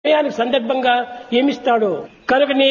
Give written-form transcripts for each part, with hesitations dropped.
సమయానికి సందర్భంగా ఏమిస్తాడో కనుక నీ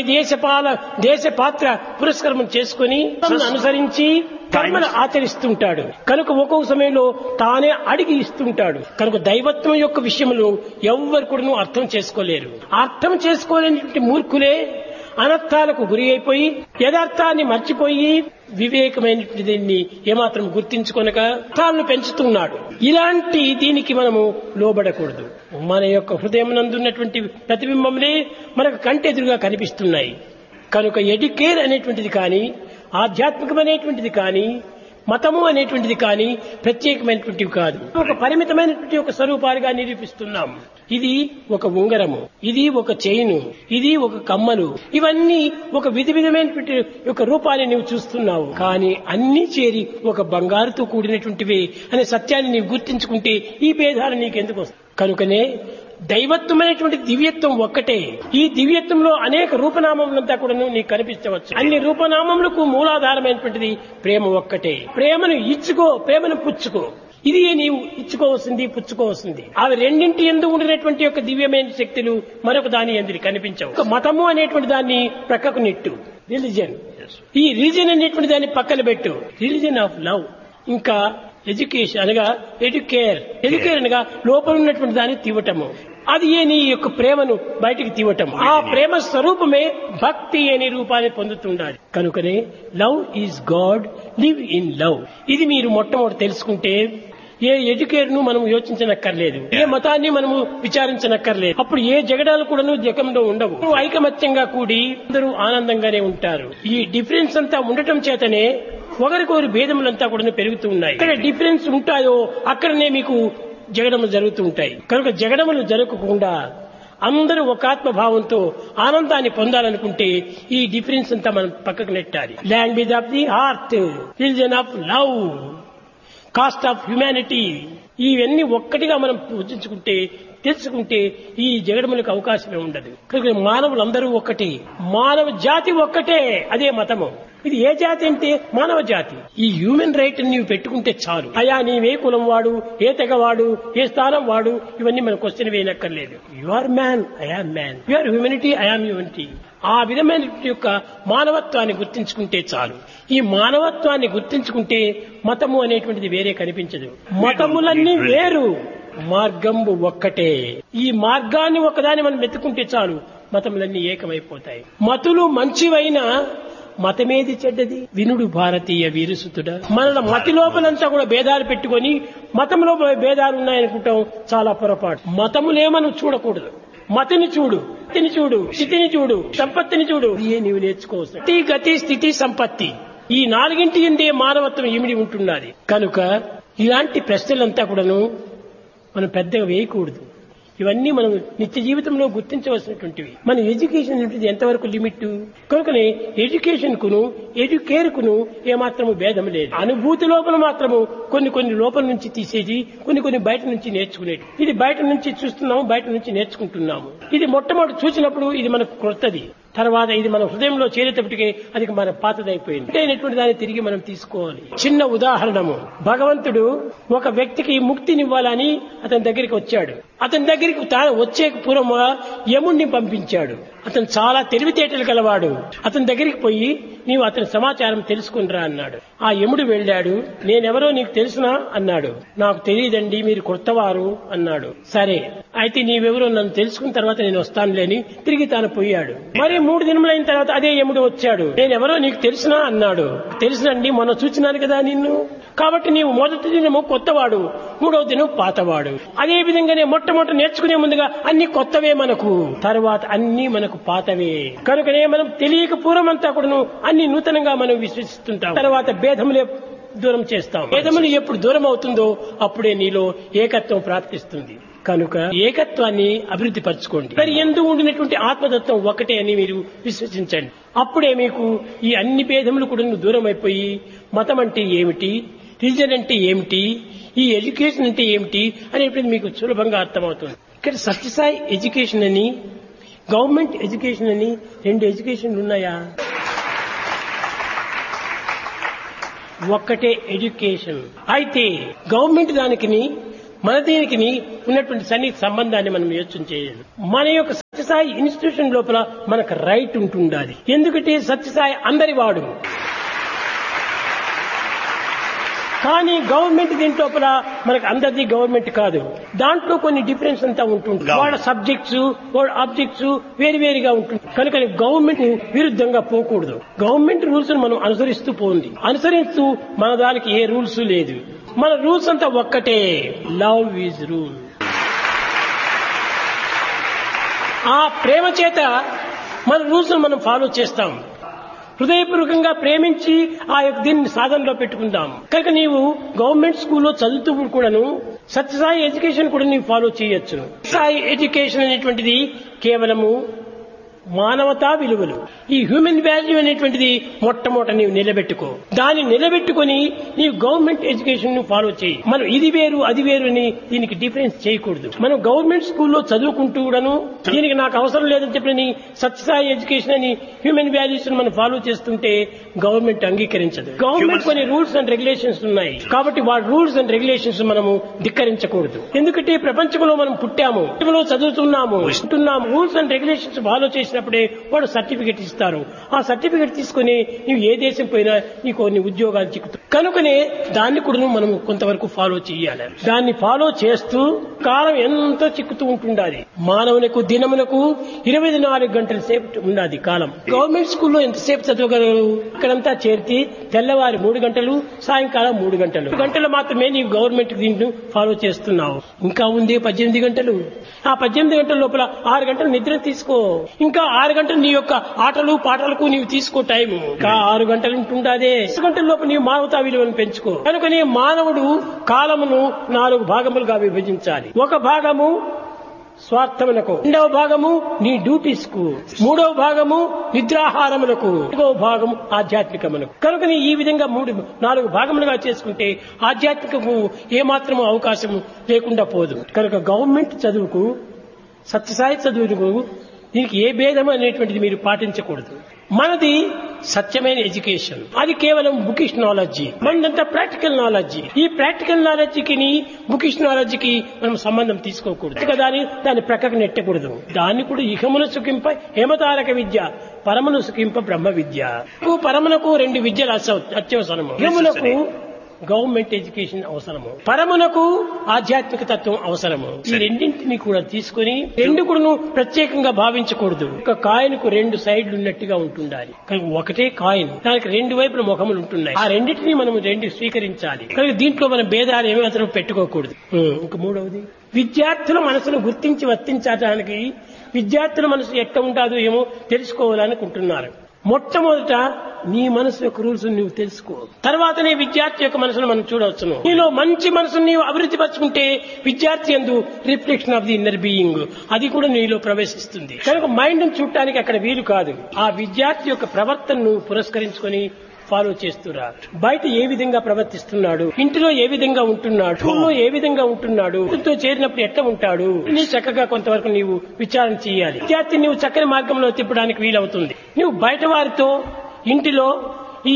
దేశ పాత్ర పురస్కారం చేసుకుని అనుసరించి కర్మను ఆచరిస్తుంటాడు. కనుక ఒక్కొక్క సమయంలో తానే అడిగి ఇస్తుంటాడు. కనుక దైవత్వం యొక్క విషయంలో ఎవ్వరు కూడా అర్థం చేసుకోలేరు. అర్థం చేసుకోలేని మూర్ఖులే అనర్థాలకు గురి అయిపోయి యథార్థాన్ని మర్చిపోయి వివేకమైనటువంటి దీన్ని ఏమాత్రం గుర్తించుకొనక అర్థాలను పెంచుతున్నాడు. ఇలాంటి దీనికి మనము లోబడకూడదు. మన యొక్క హృదయం నందున్నటువంటి ప్రతిబింబములే మనకు కంటెదురుగా కనిపిస్తున్నాయి. కనుక ఎడ్యుకేర్ అనేటువంటిది కానీ, ఆధ్యాత్మికమైనటువంటిది కానీ, మతము అనేటువంటిది కానీ ప్రత్యేకమైనటువంటివి కాదు. ఒక పరిమితమైనటువంటి ఒక స్వరూపాలుగా నిరూపిస్తున్నాం. ఇది ఒక ఉంగరము, ఇది ఒక చైను, ఇది ఒక కమ్మలు, ఇవన్నీ ఒక విధమైనటువంటి ఒక రూపాన్ని నీవు చూస్తున్నావు. కానీ అన్ని చేరి ఒక బంగారుతో కూడినటువంటివి అనే సత్యాన్ని నీవు గుర్తించుకుంటే ఈ భేదాలు నీకెందుకు వస్తాయి? కనుకనే దైవత్వమైనటువంటి దివ్యత్వం ఒక్కటే. ఈ దివ్యత్వంలో అనేక రూపనామములంతా కూడా నీకు కనిపించవచ్చు. అన్ని రూపనామములకు మూలాధారమైనటువంటిది ప్రేమ ఒక్కటే. ప్రేమను ఇచ్చుకో, ప్రేమను పుచ్చుకో. ఇది నీవు ఇచ్చుకోవాల్సింది, పుచ్చుకోవాల్సింది. అవి రెండింటి యందు ఉండినటువంటి యొక్క దివ్యమైన శక్తులు మరొక దాని యందు కనిపించవు. ఒక మతము అనేటువంటి దాన్ని ప్రక్కకు నెట్టు, రిలీజియన్. ఈ రిలీజియన్ అనేటువంటి దాన్ని పక్కన పెట్టు, రిలీజియన్ ఆఫ్ లవ్. ఇంకా ఎడ్యుకేషన్ అనగా ఎడ్యుకేర్ అనగా లోపల ఉన్నటువంటి దాన్ని తీవటము. అది నీ యొక్క ప్రేమను బయటికి తీవటం. ఆ ప్రేమ స్వరూపమే భక్తి అనే రూపాన్ని పొందుతుండాలి. కనుకనే love is God, live in love. ఇది మీరు మొట్టమొదటి తెలుసుకుంటే ఏ ఎడ్యుకేర్ను మనం యోచించనక్కర్లేదు, ఏ మతాన్ని మనము విచారించనక్కర్లేదు. అప్పుడు ఏ జగడాలు కూడా జగంలో ఉండవు. ఐకమత్యంగా కూడి అందరూ ఆనందంగానే ఉంటారు. ఈ డిఫరెన్స్ అంతా ఉండటం చేతనే ఒకరికొకరి భేదములంతా కూడా పెరుగుతూ ఉన్నాయి. ఎక్కడ డిఫరెన్స్ ఉంటాయో అక్కడనే మీకు జగడములు జరుగుతూ ఉంటాయి. కనుక జగడములు జరగకుండా అందరూ ఒక ఆత్మభావంతో ఆనందాన్ని పొందాలనుకుంటే ఈ డిఫరెన్స్ అంతా మనం పక్కకు నెట్టాలి. Language of the heart, religion of love, cost of humanity, ఇవన్నీ ఒక్కటిగా మనం పూజించుకుంటే తెలుసుకుంటే ఈ జగడములకు అవకాశమే ఉండదు. కనుక మానవులందరూ ఒక్కటి, మానవ జాతి ఒక్కటే, అదే మతము. ఇది ఏ జాతి అంటే మానవ జాతి. ఈ హ్యూమన్ రైట్ నీవు పెట్టుకుంటే చాలు. అయా నీవే కులం వాడు, ఏ తెగవాడు, ఏ స్థానం వాడు, ఇవన్నీ మన question వేయనక్కర్లేదు. You are man, I am man. You are humanity, I am humanity. ఆ విధమైన యొక్క మానవత్వాన్ని గుర్తించుకుంటే చాలు. ఈ మానవత్వాన్ని గుర్తించుకుంటే మతము అనేటువంటిది వేరే కనిపించదు. మతములన్నీ వేరు, మార్గంబు ఒక్కటే. ఈ మార్గాన్ని ఒకదాన్ని మనం వెతుకుంటే చాలు, మతములన్నీ ఏకమైపోతాయి. మతులు మంచివైనా మతమేది చెడ్డది? వినుడు భారతీయ వీరసుతుడా. మన మతి లోపలంతా కూడా భేదాలు పెట్టుకొని మతం లోపల భేదాలు ఉన్నాయనుకుంటాం, చాలా పొరపాటు. మతములేమను చూడకూడదు. మతిని చూడు, స్థితిని చూడు, స్థితిని చూడు, సంపత్తిని చూడు. ఇదే నీవు నేర్చుకోవచ్చు. స్థితి, గతి, స్థితి, సంపత్తి, ఈ నాలుగింటి ఎందే మానవత్వం ఇమిడి ఉంటున్నది. కనుక ఇలాంటి ప్రశ్నలంతా కూడాను మనం పెద్దగా వేయకూడదు. ఇవన్నీ మనం నిత్య జీవితంలో గుర్తించవలసినటువంటివి. మన ఎడ్యుకేషన్ అనేది ఎంతవరకు లిమిట్? కనుకనే ఎడ్యుకేషన్ కును ఎడ్యుకేర్ కును ఏమాత్రము భేదం లేదు. అనుభూతి లోపల మాత్రము కొన్ని లోపల నుంచి తీసేది, కొన్ని బయట నుంచి నేర్చుకునేది. ఇది బయట నుంచి చూస్తున్నాము, బయట నుంచి నేర్చుకుంటున్నాము. ఇది మొట్టమొదటి చూసినప్పుడు ఇది మనకు కొత్తది. తర్వాత ఇది మన హృదయంలో చేరేటప్పటికే అది మన పాతదైపోయింది. అయినటువంటి దాన్ని తిరిగి మనం తీసుకోవాలి. చిన్న ఉదాహరణము, భగవంతుడు ఒక వ్యక్తికి ముక్తినివ్వాలని అతని దగ్గరికి వచ్చాడు. అతని దగ్గరికి వచ్చే పూర్వముగా యముణ్ణి పంపించాడు. అతను చాలా తెలివితేటలు గలవాడు. అతని దగ్గరికి పోయి నీవు అతని సమాచారం తెలుసుకునిరా అన్నాడు. ఆ యముడు వెళ్ళాడు. నేనెవరో నీకు తెలుసునా అన్నాడు. నాకు తెలియదండి, మీరు కొత్తవారు అన్నాడు. సరే అయితే నీవెవరో నన్ను తెలుసుకున్న తర్వాత నేను వస్తానులేని తిరిగి తాను పోయాడు. మరి 3 దినములైన తర్వాత అదే యముడు వచ్చాడు. నేనెవరో నీకు తెలుసునా అన్నాడు. తెలుసునండి, మొన్న చూచినాను కదా నిన్ను. కాబట్టి నీవు మొదటి దినము కొత్తవాడు, 3వ దినం పాతవాడు. అదే విధంగానే మొట్టమొదటి నేర్చుకునే ముందుగా అన్ని కొత్తవే మనకు, తర్వాత అన్ని మనకు పాతవే. కనుకనే మనం తెలియక పూర్వమంతా కూడా అన్ని నూతనంగా మనం విశ్వసిస్తుంటాం. తర్వాత భేదములే దూరం చేస్తాం. భేదములు ఎప్పుడు దూరం అవుతుందో అప్పుడే నీలో ఏకత్వం ప్రాప్తిస్తుంది. కనుక ఏకత్వాన్ని అభివృద్ధి పరచుకోండి. మరి ఎందుకు ఉండినటువంటి ఆత్మతత్వం ఒకటే అని మీరు విశ్వసించండి. అప్పుడే మీకు ఈ అన్ని భేదములు కూడా దూరం అయిపోయి మతం అంటే ఏమిటి, రిలీజన్ అంటే ఏమిటి, ఈ ఎడ్యుకేషన్ అంటే ఏమిటి అనేటువంటి మీకు సులభంగా అర్థమవుతుంది. ఇక్కడ సత్యసాయి ఎడ్యుకేషన్ అని, గవర్నమెంట్ ఎడ్యుకేషన్ అని 2 ఎడ్యుకేషన్లు ఉన్నాయా? ఒక్కటే ఎడ్యుకేషన్. అయితే గవర్నమెంట్ దానికి మన దీనికి ఉన్నటువంటి సన్నిహిత సంబంధాన్ని మనం యోచన చేయాలి. మన యొక్క సత్యసాయి ఇన్స్టిట్యూషన్ లోపల మనకు రైట్ ఉంటుండాలి. ఎందుకంటే సత్యసాయి అందరి వాడు. కానీ గవర్నమెంట్ దీంట్లోపల మనకు అందరిది గవర్నమెంట్ కాదు. దాంట్లో కొన్ని డిఫరెన్స్ అంతా ఉంటుంది. వాళ్ళ సబ్జెక్ట్స్ వాళ్ళ ఆబ్జెక్ట్స్ వేరువేరుగా ఉంటుంది. కనుక గవర్నమెంట్ విరుద్ధంగా పోకూడదు. గవర్నమెంట్ రూల్స్ మనం అనుసరిస్తూ పోండి. అనుసరిస్తూ మన దానికి ఏ రూల్స్ లేదు. మన రూల్స్ అంతా ఒక్కటే. Love is rule. ఆ ప్రేమ చేత మన రూల్స్ మనం ఫాలో చేస్తాం. హృదయపూర్వకంగా ప్రేమించి ఆ యొక్క దీన్ని సాధనలో పెట్టుకుందాం. కనుక నీవు గవర్నమెంట్ స్కూల్లో చదువుతూ కూడాను సత్యసాయి ఎడ్యుకేషన్ కూడా నీవు ఫాలో చేయొచ్చు. సాయి ఎడ్యుకేషన్ అనేటువంటిది కేవలము మానవతా విలువలు. ఈ హ్యూమన్ వాల్యూ అనేటువంటిది మొట్టమొదట నీవు నిలబెట్టుకో. దాన్ని నిలబెట్టుకుని నీవు గవర్నమెంట్ ఎడ్యుకేషన్ ను ఫాలో చేయి. మనం ఇది వేరు అది వేరు అని దీనికి డిఫరెన్స్ చేయకూడదు. మనం గవర్నమెంట్ స్కూల్లో చదువుకుంటూ కూడాను దీనికి నాకు అవసరం లేదని చెప్పని సత్యసాయి ఎడ్యుకేషన్ అని హ్యూమన్ వాల్యూస్ మనం ఫాలో చేస్తుంటే గవర్నమెంట్ అంగీకరించదు. గవర్నమెంట్ కొన్ని రూల్స్ అండ్ రెగ్యులేషన్స్ ఉన్నాయి. కాబట్టి వాటి రూల్స్ అండ్ రెగ్యులేషన్స్ మనము ధిక్కరించకూడదు. ఎందుకంటే ప్రపంచంలో మనం పుట్టాము, చదువుతున్నాము, రూల్స్ అండ్ రెగ్యులేషన్స్ ఫాలో చేసి చేసినప్పుడే వాడు సర్టిఫికెట్ ఇస్తారు. ఆ సర్టిఫికెట్ తీసుకుని నీవు ఏ దేశం పోయినా నీకు కొన్ని ఉద్యోగాలు చిక్కుతాయి. కనుకనే దాన్ని కూడా మనం కొంతవరకు ఫాలో చేయాలి. దాన్ని ఫాలో చేస్తూ కాలం ఎంతో చిక్కుతూ ఉంటుండాలి. మానవులకు దినమునకు 24 గంటల సేపు ఉన్నది కాలం. గవర్నమెంట్ స్కూల్లో ఎంతసేపు చదవగలరు? ఇక్కడంతా చేర్చి తెల్లవారి 3 గంటలు, సాయంకాలం 3 గంటలు. 3 గంటలు మాత్రమే నీవు గవర్నమెంట్ దీన్ని ఫాలో చేస్తున్నావు. ఇంకా ఉంది 18 గంటలు. ఆ 18 గంటల లోపల 6 గంటలు నిద్ర తీసుకో. ఇంకా 6 గంటలు నీ యొక్క ఆటలు పాటలకు నీవు తీసుకో టైం. ఇంకా 6 గంటలు ఉంటుండాదే. 6 గంటల లోపల నీవు మానవతా విలువను పెంచుకో. కనుకనే మానవుడు కాలమును 4 భాగములుగా విభజించాలి. ఒక భాగము స్వార్థములకు, రెండవ భాగము నీ డ్యూటీస్ కు, మూడవ భాగము నిద్రాహారములకు, 4వ భాగము ఆధ్యాత్మికములకు. కనుక ఈ విధంగా 4 భాగములుగా చేసుకుంటే ఆధ్యాత్మికము ఏమాత్రము అవకాశం లేకుండా పోదు. కనుక గవర్నమెంట్ చదువుకు సత్యసాయి చదువుకు దీనికి ఏ భేదం అనేటువంటిది మీరు పాటించకూడదు. మనది సత్యమైన ఎడ్యుకేషన్. అది కేవలం బుకిష్ నాలెడ్జి. మనదంతా practical knowledge. ఈ ప్రాక్టికల్ నాలెడ్జికి బుకిష్ నాలెడ్జికి మనం సంబంధం తీసుకోకూడదు కదా. దాన్ని ప్రక్కకు నెట్టకూడదు. దాన్ని కూడా ఇహమును సుఖింప హేమతారక విద్య, పరమును సుఖింప బ్రహ్మ విద్య. పరమునకు 2 విద్యలు అత్యవసరము. ఇహమునకు గవర్నమెంట్ ఎడ్యుకేషన్ అవసరము, పరమునకు ఆధ్యాత్మిక తత్వం అవసరము. ఈ రెండింటినీ కూడా తీసుకుని రెండు కూడా ప్రత్యేకంగా భావించకూడదు. ఒక కాయిన్కు 2 సైడ్లు ఉన్నట్టుగా ఉంటుండాలి. ఒకటే కాయిన్, దానికి 2 వైపుల ముఖములు ఉంటున్నాయి. ఆ రెండింటినీ మనం 2 స్వీకరించాలి. కనుక దీంట్లో మనం భేదాలు ఏమాత్రం పెట్టుకోకూడదు. ఇంకా 3వది విద్యార్థుల మనసును గుర్తించి వర్తించడానికి విద్యార్థుల మనసు ఎట్లా ఉంటాదో ఏమో తెలుసుకోవాలనుకుంటున్నారు. మొట్టమొదట నీ మనసు యొక్క రూల్స్ నువ్వు తెలుసుకో. తర్వాతనే విద్యార్థి యొక్క మనసును మనం చూడవచ్చును. నీలో మంచి మనసును నీవు అభివృద్ధి పరుచుకుంటే విద్యార్థి యందు reflection of the inner being అది కూడా నీలో ప్రవేశిస్తుంది. కనుక మైండ్ చూడటానికి అక్కడ వీలు కాదు. ఆ విద్యార్థి యొక్క ప్రవర్తనను పురస్కరించుకొని ఫాలో చేస్తురా. బయట ఏ విధంగా ప్రవర్తిస్తున్నాడు, ఇంటిలో ఏ విధంగా ఉంటున్నాడు, స్కూల్లో ఏ విధంగా ఉంటున్నాడు, ఇంటితో చేరినప్పుడు ఎట్లా ఉంటాడు, నీ చక్కగా కొంతవరకు నీవు విచారణ చేయాలి. విద్యార్థిని నీవు చక్కని మార్గంలో తిప్పడానికి వీలవుతుంది. నువ్వు బయట వారితో ఇంటిలో ఈ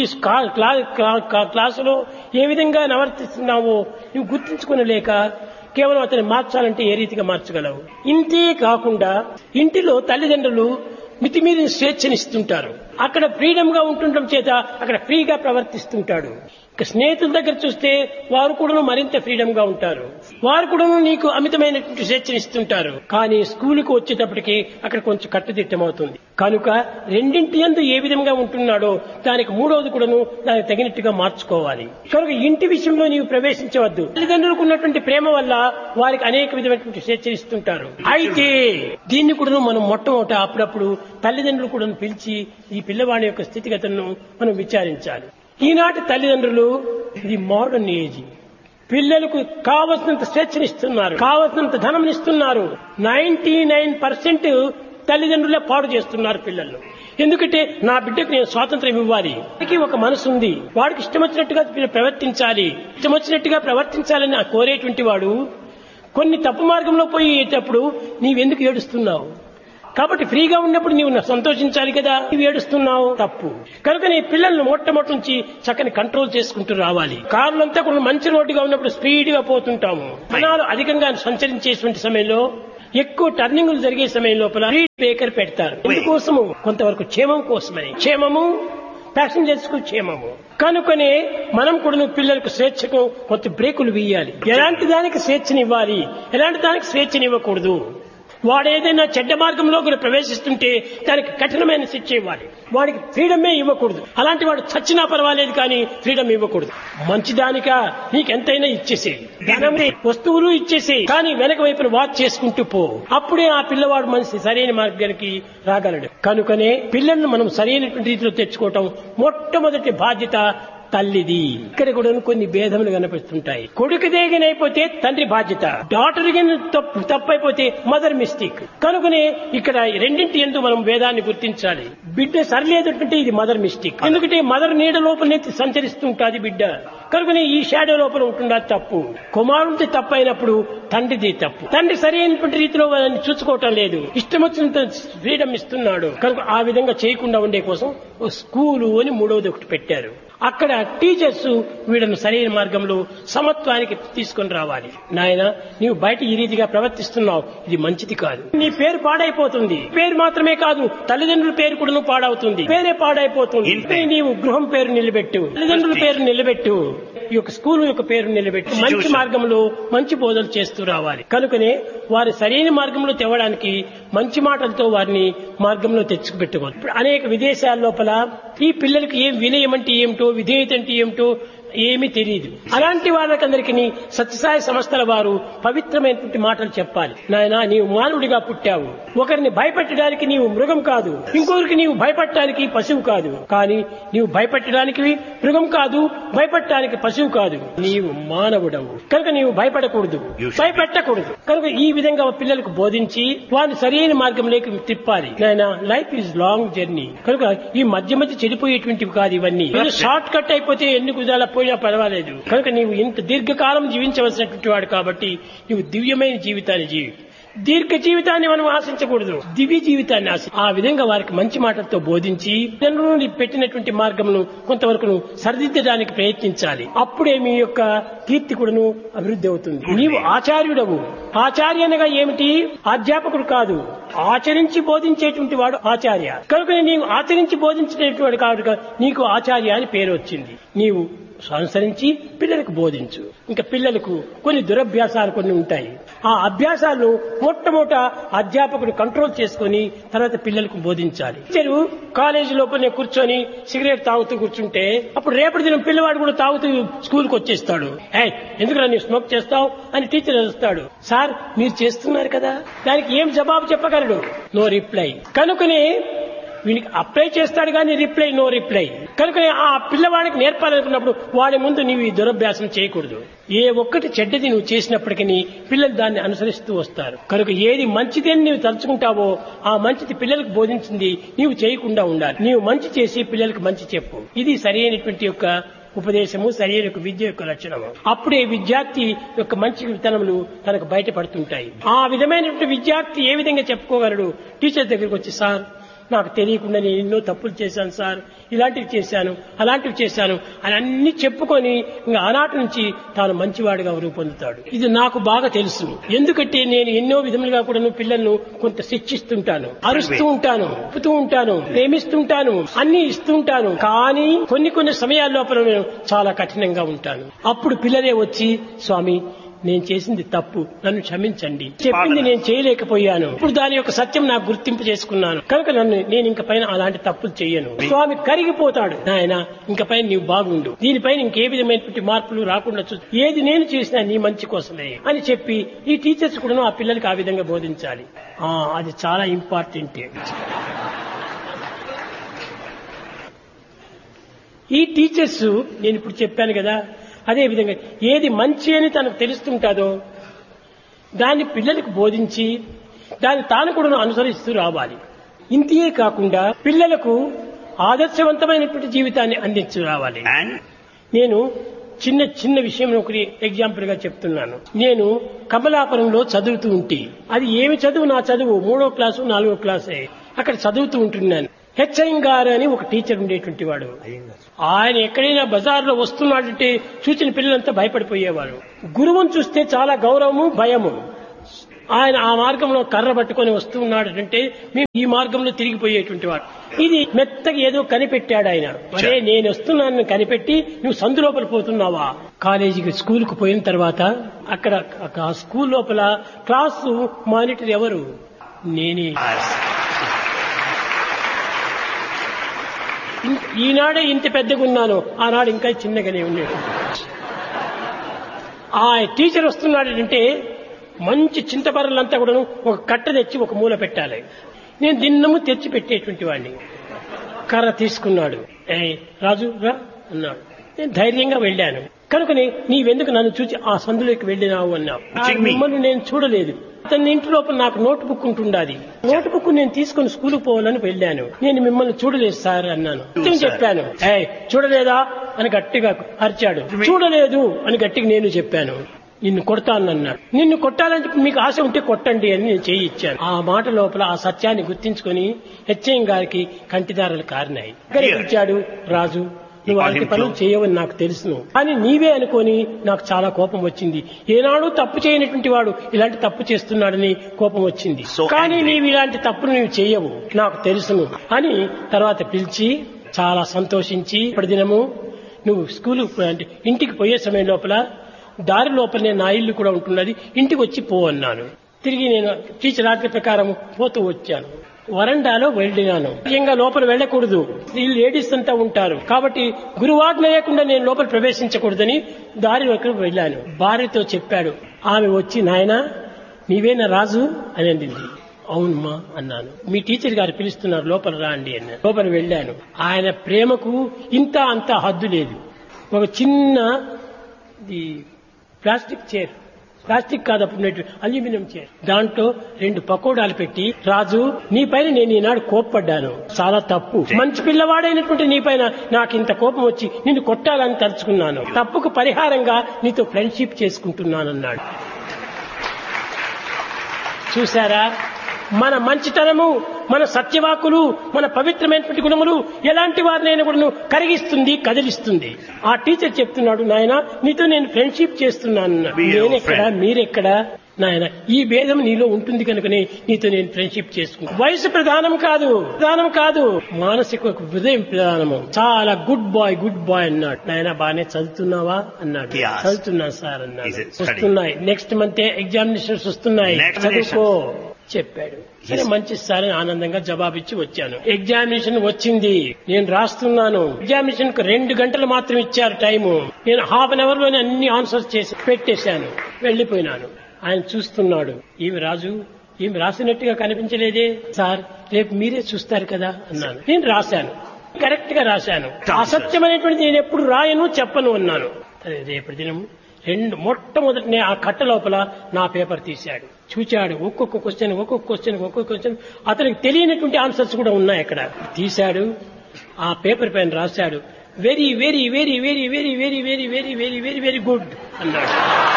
క్లాసులో ఏ విధంగా ప్రవర్తిస్తున్నావో నువ్వు గుర్తించుకునలేక కేవలం అతన్ని మార్చాలంటే ఏ రీతిగా మార్చగలవు? ఇంతే కాకుండా ఇంటిలో తల్లిదండ్రులు మితిమీరిన స్వేచ్ఛనిస్తుంటారు. అక్కడ ఫ్రీడమ్ గా ఉంటుండటం చేత అక్కడ ఫ్రీగా ప్రవర్తిస్తుంటాడు. ఇక స్నేహితుల దగ్గర చూస్తే వారు కూడా మరింత ఫ్రీడమ్ గా ఉంటారు. వారు కూడా నీకు అమితమైనటువంటి స్వేచ్ఛనిస్తుంటారు. కానీ స్కూలుకు వచ్చేటప్పటికి అక్కడ కొంచెం కట్టుదిట్టం అవుతుంది. కనుక రెండింటి యందు ఏ విధంగా ఉంటున్నాడో దానికి 3వది కూడాను దానికి తగినట్టుగా మార్చుకోవాలి. కనుక ఇంటి విషయంలో నీవు ప్రవేశించవద్దు. తల్లిదండ్రులకు ఉన్నటువంటి ప్రేమ వల్ల వారికి అనేక విధమైనటువంటి స్వేచ్ఛనిస్తుంటారు. అయితే దీన్ని కూడా మనం మొట్టమొదట అప్పుడప్పుడు తల్లిదండ్రులు కూడా పిలిచి ఈ పిల్లవాడి యొక్క స్థితిగతులను మనం విచారించాలి. ఈనాటి తల్లిదండ్రులు ఇది మోడర్న్ ఏజ్. పిల్లలకు కావలసినంత స్వేచ్ఛనిస్తున్నారు, కావలసినంత ధనంనిస్తున్నారు. 99% తల్లిదండ్రులే పాడు చేస్తున్నారు పిల్లలను. ఎందుకంటే నా బిడ్డకు నేను స్వాతంత్ర్యం ఇవ్వాలి, వాడికి ఒక మనసు ఉంది, వాడికి ఇష్టం వచ్చినట్టుగా ప్రవర్తించాలి, ఇష్టం వచ్చినట్టుగా ప్రవర్తించాలని కోరేటువంటి వాడు కొన్ని తప్పు మార్గంలో పోయేటప్పుడు నీవెందుకు ఏడుస్తున్నావు? కాబట్టి ఫ్రీగా ఉన్నప్పుడు నీవు సంతోషించాలి కదా. నీవు ఏడుస్తున్నావు తప్పు. కనుక నీ పిల్లల్ని మొట్టమొదటి నుంచి చక్కని కంట్రోల్ చేసుకుంటూ రావాలి. కారులంతా కూడా మంచి రోడ్డుగా ఉన్నప్పుడు స్పీడ్ గా పోతుంటాము. జనాలు అధికంగా సంచరించేటువంటి సమయంలో ఎక్కువ టర్నింగ్లు జరిగే సమయం లోపల స్పీడ్ బ్రేకర్ పెడతారు. ఎందుకోసము? కొంతవరకు క్షేమం కోసమని. క్షేమము ప్యాసింజర్స్ కు క్షేమము. కనుకనే మనం కూడా పిల్లలకు స్వేచ్ఛకు కొంత బ్రేకులు వేయాలి. ఎలాంటి దానికి స్వేచ్ఛనివ్వాలి, ఎలాంటి దానికి స్వేచ్ఛనివ్వకూడదు. వాడు ఏదైనా చెడ్డ మార్గంలో కూడా ప్రవేశిస్తుంటే దానికి కఠినమైన శిక్ష ఇవ్వాలి. వాడికి ఫ్రీడమే ఇవ్వకూడదు. అలాంటి వాడు చచ్చినా పర్వాలేదు కానీ ఫ్రీడమ్ ఇవ్వకూడదు. మంచిదానిక నీకెంతైనా ఇచ్చేసే, ధనమే వస్తువులు ఇచ్చేసే, కానీ వెనక వైపున వాచ్ చేసుకుంటూ పో. అప్పుడే ఆ పిల్లవాడు మనిషి సరైన మార్గానికి రాగలడు. కనుకనే పిల్లలను మనం సరైనటువంటి రీతిలో తెచ్చుకోవటం మొట్టమొదటి బాధ్యత తల్లిది. ఇక్కడ కూడా కొన్ని భేదములు కనిపిస్తుంటాయి. కొడుకుదేగినైపోతే తండ్రి బాధ్యత, డాటర్ తప్పైపోతే మదర్ మిస్టేక్. కనుకనే ఇక్కడ రెండింటి ఎందు మనం భేదాన్ని గుర్తించాలి. బిడ్డ సరిలేదంటే ఇది మదర్ మిస్టేక్. ఎందుకంటే మదర్ నీడ లోపలనే సంచరిస్తుంటాది బిడ్డ. కనుకనే ఈ షాడో లోపల ఉంటుందా తప్పు. కుమారుడిది తప్పు అయినప్పుడు తండ్రిది తప్పు. తండ్రి సరైనటువంటి రీతిలో వాళ్ళని చూసుకోవటం లేదు, ఇష్టం వచ్చినంత ఫ్రీడమ్ ఇస్తున్నాడు. కనుక ఆ విధంగా చేయకుండా ఉండే కోసం స్కూలు అని మూడవది ఒకటి పెట్టారు. అక్కడ టీచర్స్ వీళ్ళను సరైన మార్గంలో సమత్వానికి తీసుకొని రావాలి. నాయన, నీవు బయట ఈ రీతిగా ప్రవర్తిస్తున్నావు, ఇది మంచిది కాదు. నీ పేరు పాడైపోతుంది. పేరు మాత్రమే కాదు, తల్లిదండ్రుల పేరు కూడా పాడవుతుంది. పేరే పాడైపోతుంది. నీవు గృహం పేరు నిలబెట్టు, తల్లిదండ్రుల పేరు నిలబెట్టు, ఈ యొక్క స్కూల్ యొక్క పేరు నిలబెట్టు, మంచి మార్గంలో మంచి బోధనలు చేస్తూ రావాలి. కనుకనే వారి సరైన మార్గంలో తేవడానికి మంచి మాటలతో వారిని మార్గంలో తెచ్చుకుపెట్టుకోవాలి. ఇప్పుడు అనేక విదేశాల లోపల ఈ పిల్లలకు ఏం వినయం అంటే ఏమిటో, విధేయత అంటే ఏమిటో ఏమీ తెలియదు. అలాంటి వాళ్ళకందరికీ సత్యసాయి సంస్థల వారు పవిత్రమైనటువంటి మాటలు చెప్పాలి. నాయనా, నీవు మానవుడిగా పుట్టావు. ఒకరిని భయపెట్టడానికి నీవు మృగం కాదు, ఇంకొకరికి నీవు భయపడటానికి పశువు కాదు. కానీ నీవు భయపెట్టడానికి మృగం కాదు, భయపడటానికి పశువు కాదు. నీవు మానవుడవు. కనుక నీవు భయపడకూడదు, భయపెట్టకూడదు. కనుక ఈ విధంగా పిల్లలకు బోధించి వారిని సరైన మార్గంలోకి తిప్పాలి. నాయనా, లైఫ్ ఈజ్ లాంగ్ జర్నీ. కనుక ఈ మధ్య మధ్య చెడిపోయేటువంటివి కాదు ఇవన్నీ. షార్ట్ కట్ అయిపోతే ఎందుకు పోయినా పర్వాలేదు. కనుక నీవు ఇంత దీర్ఘకాలం జీవించవలసినటువంటి వాడు కాబట్టి నీవు దివ్యమైన జీవితాన్ని జీవి. దీర్ఘ జీవితాన్ని మనం ఆశించకూడదు, దివ్య జీవితాన్ని ఆశ. ఆ విధంగా వారికి మంచి మాటలతో బోధించి జనులు పెట్టినటువంటి మార్గమును కొంతవరకు సరిదిద్దడానికి ప్రయత్నించాలి. అప్పుడే మీ యొక్క కీర్తి కూడాను అభివృద్ధి అవుతుంది. నీవు ఆచార్యుడవు. ఆచార్య అనగా ఏమిటి? అధ్యాపకుడు కాదు, ఆచరించి బోధించేటువంటి వాడు ఆచార్య. కనుక నీవు ఆచరించి బోధించేటువంటి వాడు కాబట్టి నీకు ఆచార్య అని పేరు వచ్చింది. నీవు అనుసరించి పిల్లలకు బోధించు. ఇంకా పిల్లలకు కొన్ని దురభ్యాసాలు కొన్ని ఉంటాయి. ఆ అభ్యాసాలను మొట్టమొదట అధ్యాపకుడు కంట్రోల్ చేసుకుని తర్వాత పిల్లలకు బోధించాలి. టీచరు కాలేజీ లోపలనే కూర్చొని సిగరెట్ తాగుతూ కూర్చుంటే అప్పుడు రేపటి దినం పిల్లవాడు కూడా తాగుతూ స్కూల్కి వచ్చేస్తాడు. ఎందుకు నువ్వు స్మోక్ చేస్తావు అని టీచర్ వస్తాడు. సార్, మీరు చేస్తున్నారు కదా, దానికి ఏం జవాబు చెప్పగలడు? No reply. కనుకనే వీనికి అప్లై చేస్తాడు కానీ రిప్లై నో రిప్లై. కనుక ఆ పిల్లవాడికి నేర్పాలనుకున్నప్పుడు వాడి ముందు నీవు ఈ దురభ్యాసం చేయకూడదు. ఏ ఒక్కటి చెడ్డది నువ్వు చేసినప్పటికీ పిల్లలు దాన్ని అనుసరిస్తూ వస్తారు. కనుక ఏది మంచిది అని నీవు తలుచుకుంటావో ఆ మంచిది పిల్లలకు బోధించింది నీవు చేయకుండా ఉండాలి. నీవు మంచి చేసి పిల్లలకు మంచి చెప్పు. ఇది సరైనటువంటి యొక్క ఉపదేశము, సరైన విద్య యొక్క లక్షణము. అప్పుడే విద్యార్థి యొక్క మంచి విత్తనములు తనకు బయటపడుతుంటాయి. ఆ విధమైనటువంటి విద్యార్థి ఏ విధంగా చెప్పుకోగలడు? టీచర్ దగ్గరికి వచ్చి, సార్, నాకు తెలియకుండా నేను ఎన్నో తప్పులు చేశాను సార్, ఇలాంటివి చేశాను, అలాంటివి చేశాను అని అన్ని చెప్పుకొని ఇంకా ఆనాటి నుంచి తాను మంచివాడిగా రూపొందుతాడు. ఇది నాకు బాగా తెలుసు. ఎందుకంటే నేను ఎన్నో విధములుగా కూడా పిల్లలను కొంత శిక్షిస్తుంటాను, అరుస్తూ ఉంటాను, చెప్తూ ఉంటాను, ప్రేమిస్తుంటాను, అన్ని ఇస్తుంటాను. కానీ కొన్ని సమయాల లోపల నేను చాలా కఠినంగా ఉంటాను. అప్పుడు పిల్లలే వచ్చి, స్వామి, నేను చేసింది తప్పు, నన్ను క్షమించండి, చెప్పింది నేను చేయలేకపోయాను, ఇప్పుడు దాని యొక్క సత్యం నాకు గుర్తింపు చేసుకున్నాను, కనుక నేను ఇంక పైన అలాంటి తప్పులు చెయ్యను. స్వామి కరిగిపోతాడు. నాయన, ఇంక పైన నీవు బాగుండు, దీనిపైన ఇంకే విధమైనటువంటి మార్పులు రాకుండా ఏది నేను చేసినా నీ మంచి కోసమే అని చెప్పి ఈ టీచర్స్ కూడా ఆ పిల్లలకి ఆ విధంగా బోధించాలి. అది చాలా ఇంపార్టెంట్. ఈ టీచర్స్ నేను ఇప్పుడు చెప్పాను కదా, అదే విధంగా ఏది మంచి అని తనకు తెలుస్తుంటాదో దాన్ని పిల్లలకు బోధించి దాన్ని తాను కూడా అనుసరిస్తూ రావాలి. ఇంతే కాకుండా పిల్లలకు ఆదర్శవంతమైనటువంటి జీవితాన్ని అందించు రావాలి. నేను చిన్న విషయం ఒకటి ఎగ్జాంపుల్ గా చెప్తున్నాను. నేను కమలాపురంలో చదువుతూ ఉంటే, అది ఏమి చదువు, నా చదువు 3వ క్లాసు 4వ క్లాసే, అక్కడ చదువుతూ ఉంటున్నాను. హెచ్ఐంగారు అని ఒక టీచర్ ఉండేటువంటి వాడు. ఆయన ఎక్కడైనా బజార్లో వస్తున్నాడంటే చూసిన పిల్లలంతా భయపడిపోయేవారు. గురువును చూస్తే చాలా గౌరవము, భయము. ఆయన ఆ మార్గంలో కర్ర పట్టుకొని వస్తూ ఉన్నాడు అంటే మేము ఈ మార్గంలో తిరిగిపోయేటువంటి వాడు. ఇది మెత్తగా ఏదో కనిపెట్టాడు ఆయన. అదే నేను వస్తున్నాను కనిపెట్టి నువ్వు సందు లోపల పోతున్నావా? కాలేజీకి స్కూల్కు పోయిన తర్వాత అక్కడ ఆ స్కూల్ లోపల క్లాసు మానిటర్ ఎవరు? నేనే. ఈనాడే ఇంత పెద్దగా ఉన్నాను, ఆనాడు ఇంకా చిన్నగానే ఉన్నాడు. ఆ టీచర్ వస్తున్నాడంటే మంచి చింతబర్రలంతా కూడా ఒక కట్ట తెచ్చి ఒక మూల పెట్టాలి. నేను దిన్నము తెచ్చి పెట్టేటువంటి వాడిని. కర్ర తీసుకున్నాడు. రాజు రా అన్నాడు. నేను ధైర్యంగా వెళ్ళాను. కనుకనే నీవెందుకు నన్ను చూసి ఆ సందులోకి వెళ్ళినావు అన్నావు. మిమ్మల్ని నేను చూడలేదు. అతని ఇంటి లోపల నాకు నోట్ బుక్ ఉంటుండాది. నోట్ బుక్ నేను తీసుకుని స్కూల్కి పోవాలని వెళ్ళాను. నేను మిమ్మల్ని చూడలేదు సార్ అన్నాను. చెప్పాను. చూడలేదా అని గట్టిగా అరిచాడు. చూడలేదు అని గట్టిగా నేను చెప్పాను. నిన్ను కొడతానన్నాడు. నిన్ను కొట్టాలంటే మీకు ఆశ ఉంటే కొట్టండి అని నేను చేయి ఇచ్చాను. ఆ మాట లోపల ఆ సత్యాన్ని గుర్తించుకొని హెచ్ఎం గారికి కంటిదారులు కారినాయి. ఇచ్చాడు. రాజు, నువ్వు అలాంటి పనులు చేయవని నాకు తెలుసును, కానీ నీవే అనుకొని నాకు చాలా కోపం వచ్చింది. ఏనాడు తప్పు చేయనటువంటి వాడు ఇలాంటి తప్పు చేస్తున్నాడని కోపం వచ్చింది. కానీ నీవు ఇలాంటి తప్పును నీవు చేయవు, నాకు తెలుసును అని తర్వాత పిలిచి చాలా సంతోషించి, ఇప్పటి దినము నువ్వు స్కూలు అంటే ఇంటికి పోయే సమయం లోపల దారి లోపలనే నా ఇల్లు కూడా ఉంటున్నది, ఇంటికి వచ్చి పో అన్నాను. తిరిగి నేను టీచర్ ఆజ్ఞ ప్రకారం పోతూ వచ్చాను. వరండాలో వెళ్ళినాను. ముఖ్యంగా లోపల వెళ్ళకూడదు, వీళ్ళు లేడీస్ అంతా ఉంటారు కాబట్టి గురువాజ్ఞ లేకుండా నేను లోపల ప్రవేశించకూడదని దారి వరకు వెళ్ళాను. భార్యతో చెప్పాడు. ఆమె వచ్చి, నాయనా నీవేనా రాజు అని అండింది. అవునమ్మా అన్నాను. మీ టీచర్ గారు పిలుస్తున్నారు, లోపల రా అండి అన్నాను. లోపల వెళ్ళాను. ఆయన ప్రేమకు ఇంత అంత హద్దు లేదు. ఒక చిన్న ప్లాస్టిక్ చైర్, ప్లాస్టిక్ కాదు అప్పుడు అల్యూమినియం చైర్, దాంట్లో 2 పకోడాలు పెట్టి, రాజు నీ పైన నేను ఈనాడు కోప్పడ్డాను, చాలా తప్పు. మంచి పిల్లవాడైనటువంటి నీ పైన నాకు ఇంత కోపం వచ్చి నిన్ను కొట్టాలని తలుచుకున్నాను. తప్పుకు పరిహారంగా నీతో ఫ్రెండ్షిప్ చేసుకుంటున్నానన్నాడు. చూశారా, మన మంచితనము, మన సత్యవాకులు, మన పవిత్రమైనటువంటి గుణములు ఎలాంటి వారినైనా కూడా కరిగిస్తుంది, కదిలిస్తుంది. ఆ టీచర్ చెప్తున్నాడు, నాయన నీతో నేను ఫ్రెండ్షిప్ చేస్తున్నాను. నేనెక్కడ, మీరెక్కడ నాయన, ఈ భేదం నీలో ఉంటుంది కనుకనే నీతో నేను ఫ్రెండ్షిప్ చేసుకున్నాను. వయసు ప్రధానం కాదు, మానసిక హృదయం ప్రధానము. చాలా గుడ్ బాయ్ అన్నాడు. నాయన బాగానే చదువుతున్నావా అన్నాడు. చదువుతున్నా సార్ అన్నాడు. వస్తున్నాయి, నెక్స్ట్ మంత్ ఎగ్జామినేషన్స్ వస్తున్నాయి, చదువుకో చెప్పాడు. సరే మంచి సార్ అని ఆనందంగా జవాబిచ్చి వచ్చాను. ఎగ్జామినేషన్ వచ్చింది, నేను రాస్తున్నాను. ఎగ్జామినేషన్ కు 2 గంటలు మాత్రం ఇచ్చారు టైము. నేను హాఫ్ అన్ అవర్ లోనే అన్ని ఆన్సర్స్ చేసి పెట్టేశాను, వెళ్లిపోయినాను. ఆయన చూస్తున్నాడు. ఈమె రాజు, ఈమె రాసినట్టుగా కనిపించలేదే సార్, రేపు మీరే చూస్తారు కదా అన్నాను. నేను రాశాను, కరెక్ట్ గా రాశాను. అసత్యమైనటువంటి నేను ఎప్పుడు రాయను, చెప్పను అన్నాను. రేపటి దినం మొట్టమొదటినే ఆ కట్ట లోపల నా పేపర్ తీశాడు, చూచాడు. ఒక్కొక్క క్వశ్చన్ అతనికి తెలియనటువంటి ఆన్సర్స్ కూడా ఉన్నాయి అక్కడ. తీశాడు, ఆ పేపర్ పైన రాశాడు, very very very very very very very very very very very good అన్నాడు.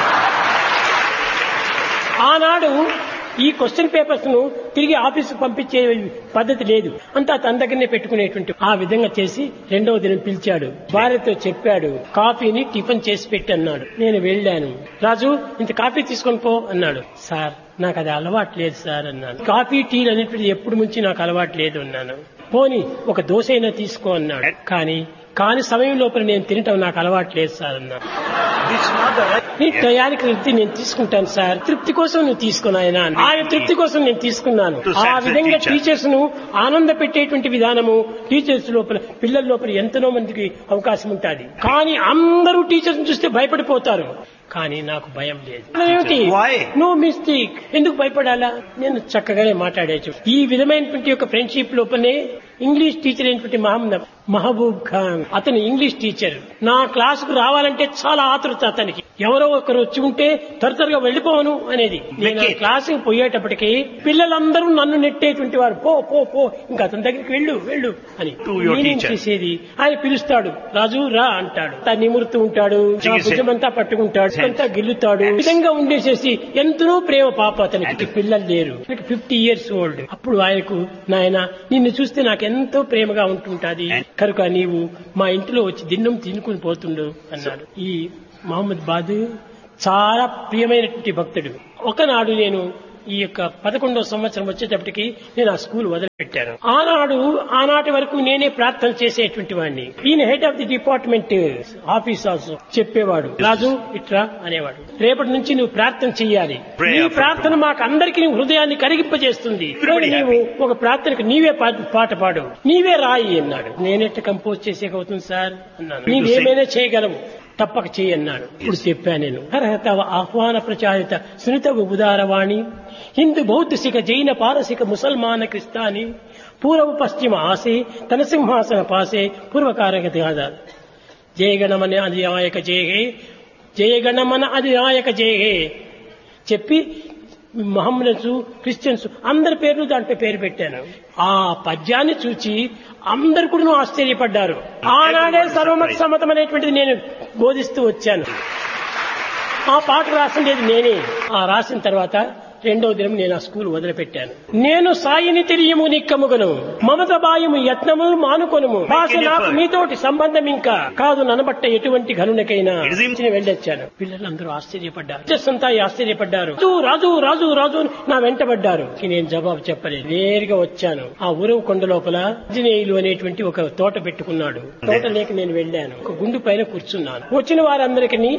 ఆనాడు ఈ క్వశ్చన్ పేపర్స్ ను తిరిగి ఆఫీసుకు పంపించే పద్ధతి లేదు, అంతా తన దగ్గరనే పెట్టుకునేటువంటి. ఆ విధంగా చేసి 2వ దినం పిలిచాడు. భార్యతో చెప్పాడు, కాఫీని టిఫిన్ చేసి పెట్టి అన్నాడు. నేను వెళ్ళాను. రాజు ఇంత కాఫీ తీసుకొని పో అన్నాడు. సార్ నాకు అది అలవాటు లేదు సార్ అన్నాను. కాఫీ టీలు అనేటువంటి ఎప్పుడు నుంచి నాకు అలవాటు లేదు అన్నాను. పోని ఒక దోశ అయినా తీసుకో అన్నాడు. కాని సమయం లోపల నేను తినటం నాకు అలవాటు లేదు సార్ అన్నాను. నీ టయానికి తృప్తి నేను తీసుకుంటాను సార్, తృప్తి కోసం నువ్వు తీసుకున్నాయన, ఆయన తృప్తి కోసం నేను తీసుకున్నాను. ఆ విధంగా టీచర్స్ ను ఆనంద పెట్టేటువంటి విధానము టీచర్స్ లోపల, పిల్లల లోపల ఎంతనో మందికి అవకాశం ఉంటుంది. కానీ అందరూ టీచర్స్ చూస్తే భయపడిపోతారు. కానీ నాకు భయం లేదు. ఏమిటి, నో మిస్టేక్, ఎందుకు భయపడాలా? నేను చక్కగానే మాట్లాడేచ్చు. ఈ విధమైనటువంటి యొక్క ఫ్రెండ్షిప్ లోపలనే ఇంగ్లీష్ టీచర్ అయినటువంటి మహబూబ్ ఖాన్, అతను ఇంగ్లీష్ టీచర్. నా క్లాసుకు రావాలంటే చాలా ఆతృత అతనికి. ఎవరో ఒకరు వచ్చి ఉంటే త్వరగా వెళ్లిపోవను అనేది. నేను క్లాసుకి పోయేటప్పటికి పిల్లలందరూ నన్ను నెట్టేటువంటి వారు, పో పో పో ఇంకా అతని దగ్గరికి వెళ్ళు అని. నేనేం చేసేది, ఆయన పిలుస్తాడు, రాజు రా అంటాడు, తను నిమురుతూ ఉంటాడు, భుజమంతా పట్టుకుంటాడు, అంతా గిల్లుతాడు. ఈ విధంగా ఉండేసేసి ఎంతనో ప్రేమ. పాప అతనికి పిల్లలు లేరు, 50 years ఓల్డ్. అప్పుడు ఆయనకు, నాయన నిన్ను చూస్తే నాకు ఎంతో ప్రేమగా ఉంటుంటాది కనుక నీవు మా ఇంటిలో వచ్చి దిన్నం తినుకుని పోతుండు అన్నాడు. ఈ మహమ్మద్ బాదు చాలా ప్రియమైనటువంటి భక్తుడు. ఒకనాడు నేను ఈ యొక్క 11వ సంవత్సరం వచ్చేటప్పటికి నేను ఆ స్కూల్ వదిలిపెట్టాను. ఆనాటి వరకు నేనే ప్రార్థన చేసేటువంటి వాడిని. ఈయన head of the department office also చెప్పేవాడు, రాజు ఇట్రా అనేవాడు, రేపటి నుంచి నువ్వు ప్రార్థన చెయ్యాలి, నీ ప్రార్థన మాకు అందరికీ హృదయాన్ని కరిగింపజేస్తుంది, నీవు ఒక ప్రార్థనకు నీవే పాట పాడు, నీవే రాయి అన్నాడు. నేనెట్లా కంపోజ్ చేసేకవుతుంది సార్ అన్నాను. నీవేమైనా చేయగలవు, తప్పక చేయి అన్నాడు. ఇప్పుడు చెప్పాను నేను, హరహతవ ఆహ్వాన ప్రచారిత సునితవు ఉదారవాణి హిందూ బౌద్ధ సిఖ జైన పారసిక ముసల్మాన క్రిస్తాని పూర్వ పశ్చిమ ఆసే తన సింహాసన పాసే పూర్వకారగతి ఆధార్ జయగణమన అధినాయక జయహే జయగణమన అధినాయక జయహే చెప్పి మహమ్మదన్స్ క్రిస్టియన్స్ అందరి పేర్లు దాంట్లో పేరు పెట్టాను. ఆ పద్యాన్ని చూచి అందరు కూడా ఆశ్చర్యపడ్డారు. ఆనాడే సర్వమత సమ్మతం అనేటువంటిది నేను బోధిస్తూ వచ్చాను. ఆ పాట రాసిండేది నేనే. ఆ రాసిన తర్వాత రెండవ దినం నేను ఆ స్కూల్ వదిలిపెట్టాను. నేను సాయిని తెలియము నిక్కముగను మమత బాయము యత్నములు మానుకొనుము భాష నాకు మీతోటి సంబంధం ఇంకా కాదు ననబట్ట ఎటువంటి ఘనునికైనా వెళ్ళొచ్చాను. పిల్లలందరూ ఆశ్చర్యపడ్డారు, అంతా ఆశ్చర్యపడ్డారు. రాజు రాజు రాజు నా వెంటబడ్డారు. నేను జవాబు చెప్పలేదు, నేరుగా వచ్చాను. ఆ ఉరవ కొండ లోపల ఆంజనేయులు అనేటువంటి ఒక తోట పెట్టుకున్నాడు. తోటలోకి నేను వెళ్ళాను. ఒక గుండు పైన కూర్చున్నాను. వచ్చిన వారందరికీ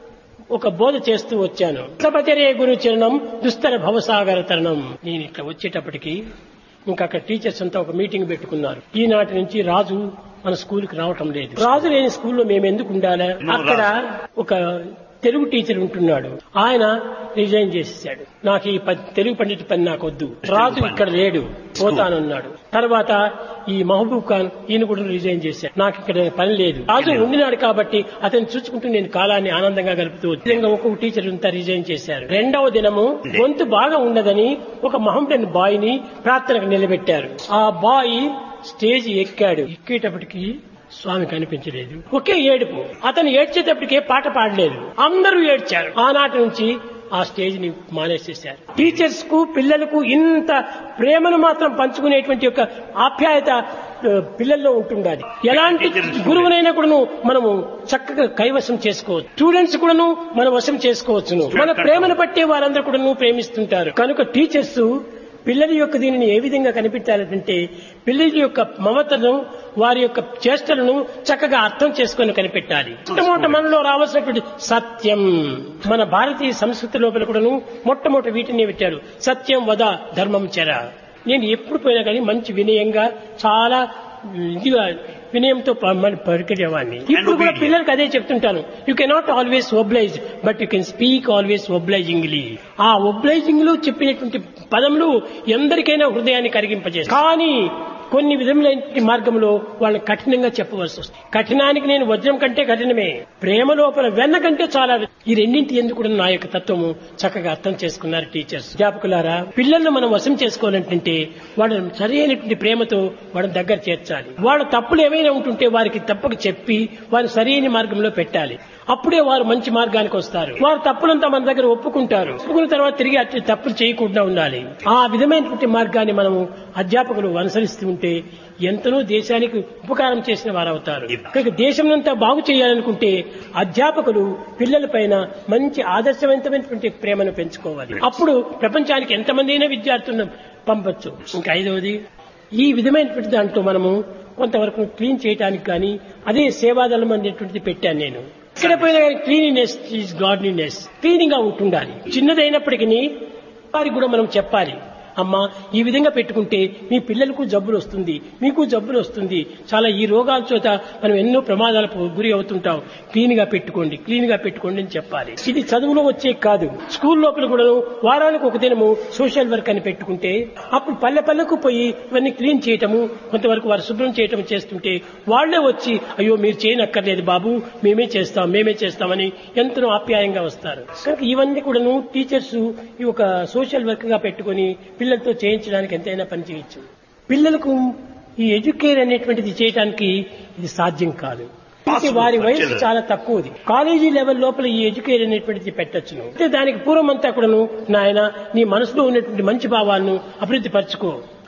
ఒక బోధ చేస్తూ వచ్చాను. సపచరే గురు చరణం దుస్తర భవసాగర తరణం. నేను ఇట్లా వచ్చేటప్పటికి ఇంకా అక్కడ టీచర్స్ అంతా ఒక మీటింగ్ పెట్టుకున్నారు. ఈనాటి నుంచి రాజు మన స్కూల్కి రావటం లేదు. రాజు లేని స్కూల్లో మేము ఎందుకు ఉండాలా? అక్కడ ఒక తెలుగు టీచర్ ఉంటున్నాడు, ఆయన రిజైన్ చేసేసాడు. నాకు ఈ తెలుగు పండిత పని నాకు వద్దు, రాజు ఇక్కడ లేడు, పోతానన్నాడు. తర్వాత ఈ మహబూబ్ ఖాన్ ఈయన కూడా రిజైన్ చేశాడు, నాకు ఇక్కడ పని లేదు. రాజు ఉండినాడు కాబట్టి అతను చూసుకుంటూ నేను కాలాన్ని ఆనందంగా గడుపుతూ విధంగా ఒక్కొక్క టీచర్ అంతా రిజైన్ చేశారు. రెండవ దినము గొంతు బాగా ఉండదని ఒక మహమ్మదన్ బాయ్ ని ప్రార్థనకు నిలబెట్టారు. ఆ బాయ్ స్టేజ్ ఎక్కాడు. ఎక్కేటప్పటికి స్వామి కనిపించలేదు. ఒకే ఏడుపు. అతను ఏడ్చేటప్పటికే పాట పాడలేదు. అందరూ ఏడ్చారు. ఆనాటి నుంచి ఆ స్టేజ్ ని మానేసేశారు. టీచర్స్ కు పిల్లలకు ఇంత ప్రేమను మాత్రం పంచుకునేటువంటి ఒక ఆప్యాయత పిల్లల్లో ఉంటుండాలి. ఎలాంటి గురువునైనా కూడాను మనము చక్కగా కైవసం చేసుకోవచ్చు. స్టూడెంట్స్ కూడాను మన వశం చేసుకోవచ్చును. మన ప్రేమను బట్టే వారందరూ కూడాను ప్రేమిస్తుంటారు. కనుక టీచర్స్ పిల్లల యొక్క దీనిని ఏ విధంగా కనిపించాలంటే పిల్లల యొక్క మమతను, వారి యొక్క చేష్టలను చక్కగా అర్థం చేసుకొని కనిపెట్టాలి. మొట్టమొదటి మనలో రావాల్సినటువంటి సత్యం. మన భారతీయ సంస్కృతి లోపల కూడాను మొట్టమొదటి వీటిని పెట్టారు, సత్యం వద ధర్మం చెర. నేను ఎప్పుడు పోయినా కానీ మంచి వినయంగా, చాలా ఇదిగా వినయంతో పరికరేవాడిని. ఇప్పుడు కూడా పిల్లలకి అదే చెప్తుంటాను, you cannot always oblige but you can speak always obligingly. ఆ ఒబ్లైజింగ్ లో చెప్పినటువంటి పదములు ఎందరికైనా హృదయాన్ని కరిగింపజేస్తాయి. కానీ కొన్ని విధములైన మార్గంలో వాళ్ళని కఠినంగా చెప్పవలసి వస్తుంది. కఠినానికి నేను వజ్రం కంటే కఠినమే, ప్రేమ లోపల వెన్న కంటే చాలా. ఈ రెండింటి ఎందుకు కూడా నా యొక్క తత్వము చక్కగా అర్థం చేసుకున్నారు టీచర్స్. అధ్యాపకులారా, పిల్లలను మనం వశం చేసుకోవాలంటే వాళ్ళని సరైనటువంటి ప్రేమతో వాళ్ళని దగ్గర చేర్చాలి. వాళ్ళ తప్పులు ఏమైనా ఉంటుంటే వారికి తప్పక చెప్పి వారిని సరైన మార్గంలో పెట్టాలి. అప్పుడే వారు మంచి మార్గానికి వస్తారు. వారు తప్పులంతా మన దగ్గర ఒప్పుకుంటారు. ఒప్పుకున్న తర్వాత తిరిగి అట్టి తప్పులు చేయకుండా ఉండాలి. ఆ విధమైనటువంటి మార్గాన్ని మనము అధ్యాపకులు అనుసరిస్తూ ఉంటే ఎంతనో దేశానికి ఉపకారం చేసిన వారు అవుతారు. కనుక దేశంనంతా బాగు చేయాలనుకుంటే అధ్యాపకులు పిల్లల పైన మంచి ఆదర్శవంతమైనటువంటి ప్రేమను పెంచుకోవాలి. అప్పుడు ప్రపంచానికి ఎంతమంది అయినా విద్యార్థులను పంపొచ్చు. ఇంకా ఐదవది, ఈ విధమైనటువంటి దాంట్లో మనము కొంతవరకు క్లీన్ చేయడానికి కానీ అదే సేవాదళం అనేటువంటిది పెట్టాను నేను. ఎక్కడ పోయినా కానీ క్లీనినెస్ ఈజ్ గాడ్లీనెస్, క్లీనింగ్ గా ఉంటుండాలి. చిన్నదైనప్పటికీ వారికి కూడా మనం చెప్పాలి, అమ్మా ఈ విధంగా పెట్టుకుంటే మీ పిల్లలకు జబ్బులు వస్తుంది, మీకు జబ్బులు వస్తుంది, చాలా ఈ రోగాల చేత మనం ఎన్నో ప్రమాదాలకు గురి అవుతుంటాం, క్లీన్ గా పెట్టుకోండి, క్లీన్ గా పెట్టుకోండి అని చెప్పాలి. ఇది చదువులో వచ్చే కాదు, స్కూల్ లోపల కూడా వారానికి ఒక దినము సోషల్ వర్క్ అని పెట్టుకుంటే అప్పుడు పల్లె పల్లెకు పోయి ఇవన్నీ క్లీన్ చేయటము, కొంతవరకు వారు శుభ్రం చేయటం చేస్తుంటే వాళ్లే వచ్చి అయ్యో మీరు చేయనక్కర్లేదు బాబు, మేమే చేస్తామని ఎంతో ఆప్యాయంగా వస్తారు. కనుక ఇవన్నీ కూడాను టీచర్స్ ఈ ఒక సోషల్ వర్క్ గా పెట్టుకుని పిల్లలతో చేయించడానికి ఎంతైనా పని చేయొచ్చు. పిల్లలకు ఈ ఎడ్యుకేర్ అనేటువంటిది చేయడానికి ఇది సాధ్యం కాదు. వారి వయసు చాలా తక్కువది. కాలేజీ లెవెల్ లోపల ఈ ఎడ్యుకేర్ అనేటువంటిది పెట్టొచ్చును. అంటే దానికి పూర్వం అంతా కూడాను నాయన నీ మనసులో ఉన్నటువంటి మంచి భావాలను అభివృద్ధి పరచుకో,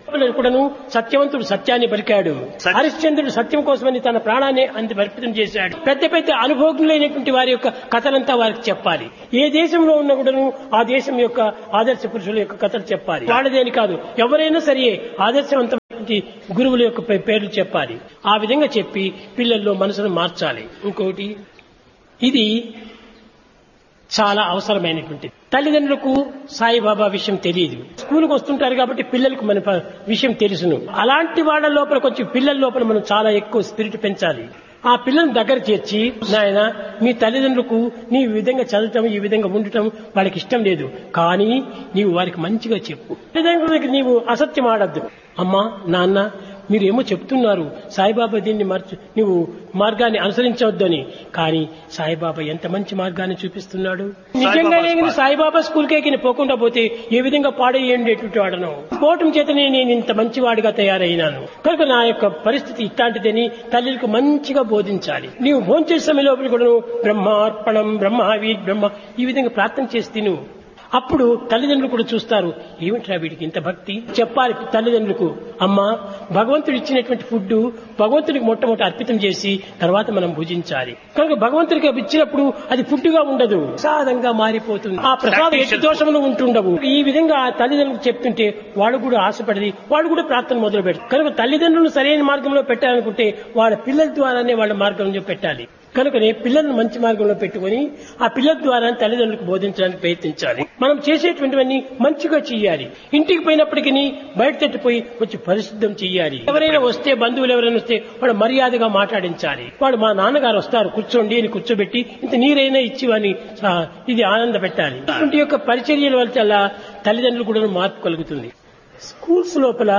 కూడాను సత్యవంతుడు సత్యాన్ని పలికాడు. హరిశ్చంద్రుడు సత్యం కోసమని తన ప్రాణాన్ని అంత అర్పితం చేశాడు. పెద్ద పెద్ద అనుభవజ్ఞులైనటువంటి వారి యొక్క కథలంతా వారికి చెప్పాలి. ఏ దేశంలో ఉన్న కూడాను ఆ దేశం యొక్క ఆదర్శ పురుషుల యొక్క కథలు చెప్పాలి. వాళ్ళదేని కాదు, ఎవరైనా సరే ఆదర్శవంతమైన గురువుల యొక్క పేర్లు చెప్పాలి. ఆ విధంగా చెప్పి పిల్లల్లో మనసును మార్చాలి. ఇంకోటి, ఇది చాలా అవసరమైనటువంటిది. తల్లిదండ్రులకు సాయిబాబా విషయం తెలియదు. స్కూల్కి వస్తుంటారు కాబట్టి పిల్లలకు మన విషయం తెలుసును. అలాంటి వాళ్ళ లోపల కొంచెం పిల్లల లోపల మనం చాలా ఎక్కువ స్పిరిట్ పెంచాలి. ఆ పిల్లలను దగ్గర చేర్చి, నాయన మీ తల్లిదండ్రులకు నీ విధంగా చదవటం, ఈ విధంగా ఉండటం వాళ్ళకి ఇష్టం లేదు, కానీ నీవు వారికి మంచిగా చెప్పు. తల్లిదండ్రులకి నీవు అసత్యం ఆడద్దు. అమ్మా, నాన్న, మీరేమో చెప్తున్నారు సాయిబాబా దీన్ని నువ్వు మార్గాన్ని అనుసరించవద్దు అని, కానీ సాయిబాబా ఎంత మంచి మార్గాన్ని చూపిస్తున్నాడు. నిజంగానే సాయిబాబా స్కూల్కే పోకుండా పోతే ఏ విధంగా పాడేయండేటువంటి వాడను. పోవటం చేతనే నేను ఇంత మంచివాడిగా తయారైనాను. కనుక నా యొక్క పరిస్థితి ఇట్లాంటిదని తల్లికి మంచిగా బోధించాలి. నీవు భోంచేసే సమయంలో కూడా బ్రహ్మార్పణం బ్రహ్మావీ బ్రహ్మ ఈ విధంగా ప్రార్థన చేసి తిను. అప్పుడు తల్లిదండ్రులు కూడా చూస్తారు, ఏమిట్రా వీడికి ఇంత భక్తి. చెప్పాలి తల్లిదండ్రులకు, అమ్మా, భగవంతుడు ఇచ్చినటువంటి ఫుడ్ భగవంతుడికి మొట్టమొదటి అర్పితం చేసి తర్వాత మనం భుజించాలి. కనుక భగవంతుడికి ఇచ్చినప్పుడు అది ఫుడ్గా ఉండదు, ప్రసాదంగా మారిపోతుంది. ఆ ప్రసాదం ఎట్టి దోషములు ఉంటుండవు. ఈ విధంగా తల్లిదండ్రులకు చెప్తుంటే వాళ్ళు కూడా ఆశపడి వాళ్ళు కూడా ప్రార్థన మొదలు పెడతారు. కనుక తల్లిదండ్రులను సరైన మార్గంలో పెట్టాలనుకుంటే వాళ్ళ పిల్లల ద్వారానే వాళ్ళ మార్గంలో పెట్టాలి. కనుకనే పిల్లలను మంచి మార్గంలో పెట్టుకుని ఆ పిల్లల ద్వారా తల్లిదండ్రులకు బోధించడానికి ప్రయత్నించాలి. మనం చేసేటువంటివన్నీ మంచిగా చెయ్యాలి. ఇంటికి పోయినప్పటికీ బయట తట్టిపోయి కొంచెం పరిశుద్ధం చెయ్యాలి. ఎవరైనా వస్తే, బంధువులు ఎవరైనా వస్తే వాడు మర్యాదగా మాట్లాడించాలి. వాడు మా నాన్నగారు వస్తారు కూర్చోండి అని కూర్చోబెట్టి ఇంత నీరైనా ఇచ్చి వాడిని ఇది ఆనంద పెట్టాలి. ఇటువంటి యొక్క పరిచర్యల వల్ల తల్లిదండ్రులు కూడా మార్పు కలుగుతుంది. స్కూల్స్ లోపల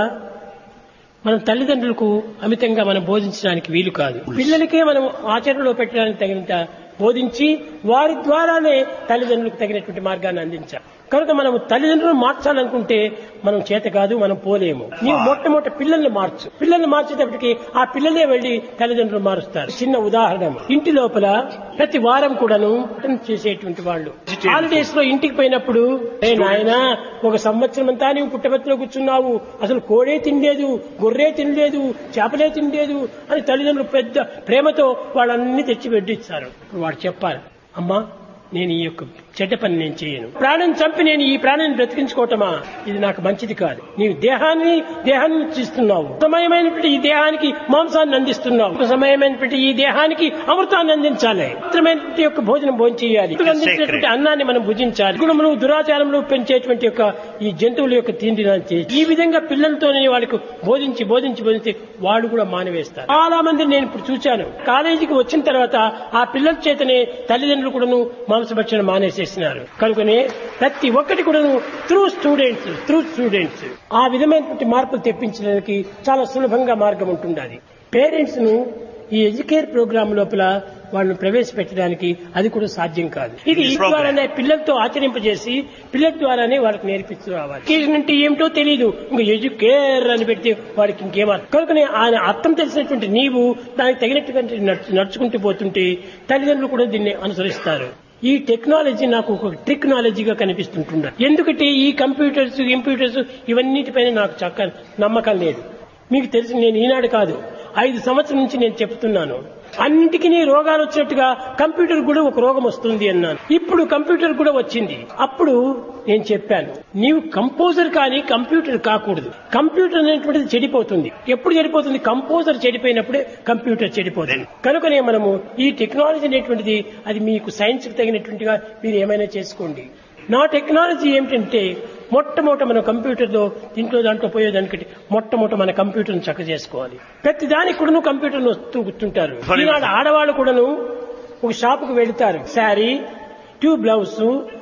మనం తల్లిదండ్రులకు అమితంగా మనం బోధించడానికి వీలు కాదు. పిల్లలకే మనం ఆచరణలో పెట్టడానికి తగినంత బోధించి వారి ద్వారానే తల్లిదండ్రులకు తగినటువంటి మార్గాన్ని అందించాలి. కనుక మనం తల్లిదండ్రులను మార్చాలనుకుంటే మనం చేత కాదు, మనం పోలేము. నీవు మొట్టమొదటి పిల్లల్ని మార్చు. పిల్లల్ని మార్చేటప్పటికి ఆ పిల్లలే వెళ్లి తల్లిదండ్రులు మారుస్తారు. చిన్న ఉదాహరణ, ఇంటి లోపల ప్రతి వారం కూడాను చేసేటువంటి వాళ్ళు హాలిడేస్ లో ఇంటికి పోయినప్పుడు, నాయనా, ఒక సంవత్సరం అంతా నీవు పుట్టబెత్తలో కూర్చున్నావు, అసలు కోడే తినలేదు, గొర్రె తినలేదు, చేపలే తినలేదు అని తల్లిదండ్రులు పెద్ద ప్రేమతో వాళ్ళన్నీ తెచ్చి వడ్డిస్తారు. వాడు చెప్పాలి, అమ్మా, నేను ఈ యొక్క చెడ్డ పని నేను చేయను. ప్రాణం చంపి నేను ఈ ప్రాణాన్ని బ్రతికించుకోవటమా, ఇది నాకు మంచిది కాదు. నీవు దేహాన్ని ఇస్తున్నావు, సమయమైనటువంటి ఈ దేహానికి మాంసాన్ని అందిస్తున్నావు, సమయమైనటువంటి ఈ దేహానికి అమృతాన్ని అందించాలి. పవిత్రమైనటువంటి యొక్క భోజనం భోంచేయాలి. అందించినటువంటి అన్నాన్ని మనం భుజించాలి. గుణములు దురాచారములు పెంచేటువంటి యొక్క ఈ జంతువుల యొక్క తిండి ఈ విధంగా పిల్లలతోనే వాళ్ళకు బోధించి వాళ్ళు కూడా మానివేస్తారు. చాలా మంది నేను ఇప్పుడు చూశాను, కాలేజీకి వచ్చిన తర్వాత ఆ పిల్లల చేతనే తల్లిదండ్రులు కూడాను మాంసభక్షణ మానేసేసినారు. కనుకనే ప్రతి ఒక్కటి కూడాను త్రూ స్టూడెంట్స్ ఆ విధమైనటువంటి మార్పులు తెప్పించడానికి చాలా సులభంగా మార్గం ఉంటుంది. పేరెంట్స్ ను ఈ ఎడ్యుకేర్ ప్రోగ్రామ్ లోపల వాళ్ళని ప్రవేశపెట్టడానికి అది కూడా సాధ్యం కాదు. ఇది ద్వారానే పిల్లలతో ఆచరింపజేసి పిల్లల ద్వారానే వాళ్ళకి నేర్పిస్తూ రావాలి. ఎడ్యుకేషన్ అంటే ఏమిటో తెలియదు, ఇంకా ఎడ్యుకేర్ అని పెడితే వాడికి ఇంకేమర్థం. కనుకనే ఆయన అర్థం తెలిసినటువంటి నీవు దానికి తగినట్టుగా నడుచుకుంటూ పోతుంటే తల్లిదండ్రులు కూడా దీన్ని అనుసరిస్తారు. ఈ టెక్నాలజీ నాకు ఒక టెక్నాలజీగా కనిపిస్తుంటుంది. ఎందుకంటే ఈ కంప్యూటర్స్ ఇవన్నిటిపైన నాకు చక్కని నమ్మకం లేదు. మీకు తెలిసి నేను ఈనాడు కాదు, 5 సంవత్సరం నుంచి నేను చెప్తున్నాను. అన్నిటికీ రోగాలు వచ్చినట్టుగా కంప్యూటర్ కూడా ఒక రోగం వస్తుంది అన్నాను. ఇప్పుడు కంప్యూటర్ కూడా వచ్చింది. అప్పుడు నేను చెప్పాను, నీవు కంపోజర్ కానీ కంప్యూటర్ కాకూడదు. కంప్యూటర్ అనేటువంటిది చెడిపోతుంది. ఎప్పుడు చెడిపోతుంది? కంపోజర్ చెడిపోయినప్పుడే కంప్యూటర్ చెడిపోతుంది. కనుకనే మనము ఈ టెక్నాలజీ అనేటువంటిది అది మీకు సైన్స్ కి తగినటువంటిగా మీరు ఏమైనా చేసుకోండి. నా టెక్నాలజీ ఏమిటంటే మొట్టమొదట మన కంప్యూటర్లో దాంట్లో పోయేదానికంటే మొట్టమొదట మన కంప్యూటర్ను చక్క చేసుకోవాలి. ప్రతి దానికి కూడాను కంప్యూటర్ను వస్తూ కూర్చుంటారు. ఈనాడు ఆడవాళ్ళు కూడాను ఒక షాపుకు వెళుతారు. Sari, 2 blouse,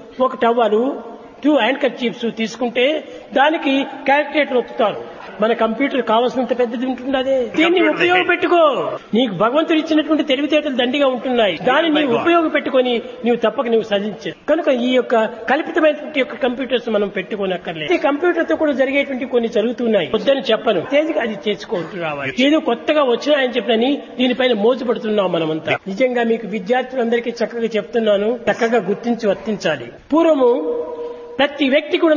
1 towel, 2 hand kerchiefs తీసుకుంటే దానికి క్యాల్కులేటర్ వస్తుతారు. మన కంప్యూటర్ కావాల్సినంత పెద్దది ఉంటుంది. దీన్ని ఉపయోగపెట్టుకో. నీకు భగవంతుడు ఇచ్చినటువంటి తెలివితేటలు దండిగా ఉంటున్నాయి. దాన్ని నీవు ఉపయోగపెట్టుకొని నీవు తప్పక నీవు సాధించు. కనుక ఈ యొక్క కల్పితమైనటువంటి యొక్క కంప్యూటర్స్ మనం పెట్టుకోనక్కర్లేదు. ఈ కంప్యూటర్ తో కూడా జరిగేటువంటి కొన్ని జరుగుతున్నాయి. వద్దని చెప్పను, తేలిక అది చేసుకుంటూ రావాలి. ఏదో కొత్తగా వచ్చినాయని చెప్పని దీనిపైన మోసపడుతున్నాం మనమంతా. నిజంగా మీకు విద్యార్థులందరికీ చక్కగా చెప్తున్నాను, చక్కగా గుర్తించి వర్తించాలి. పూర్వము ప్రతి వ్యక్తి కూడాను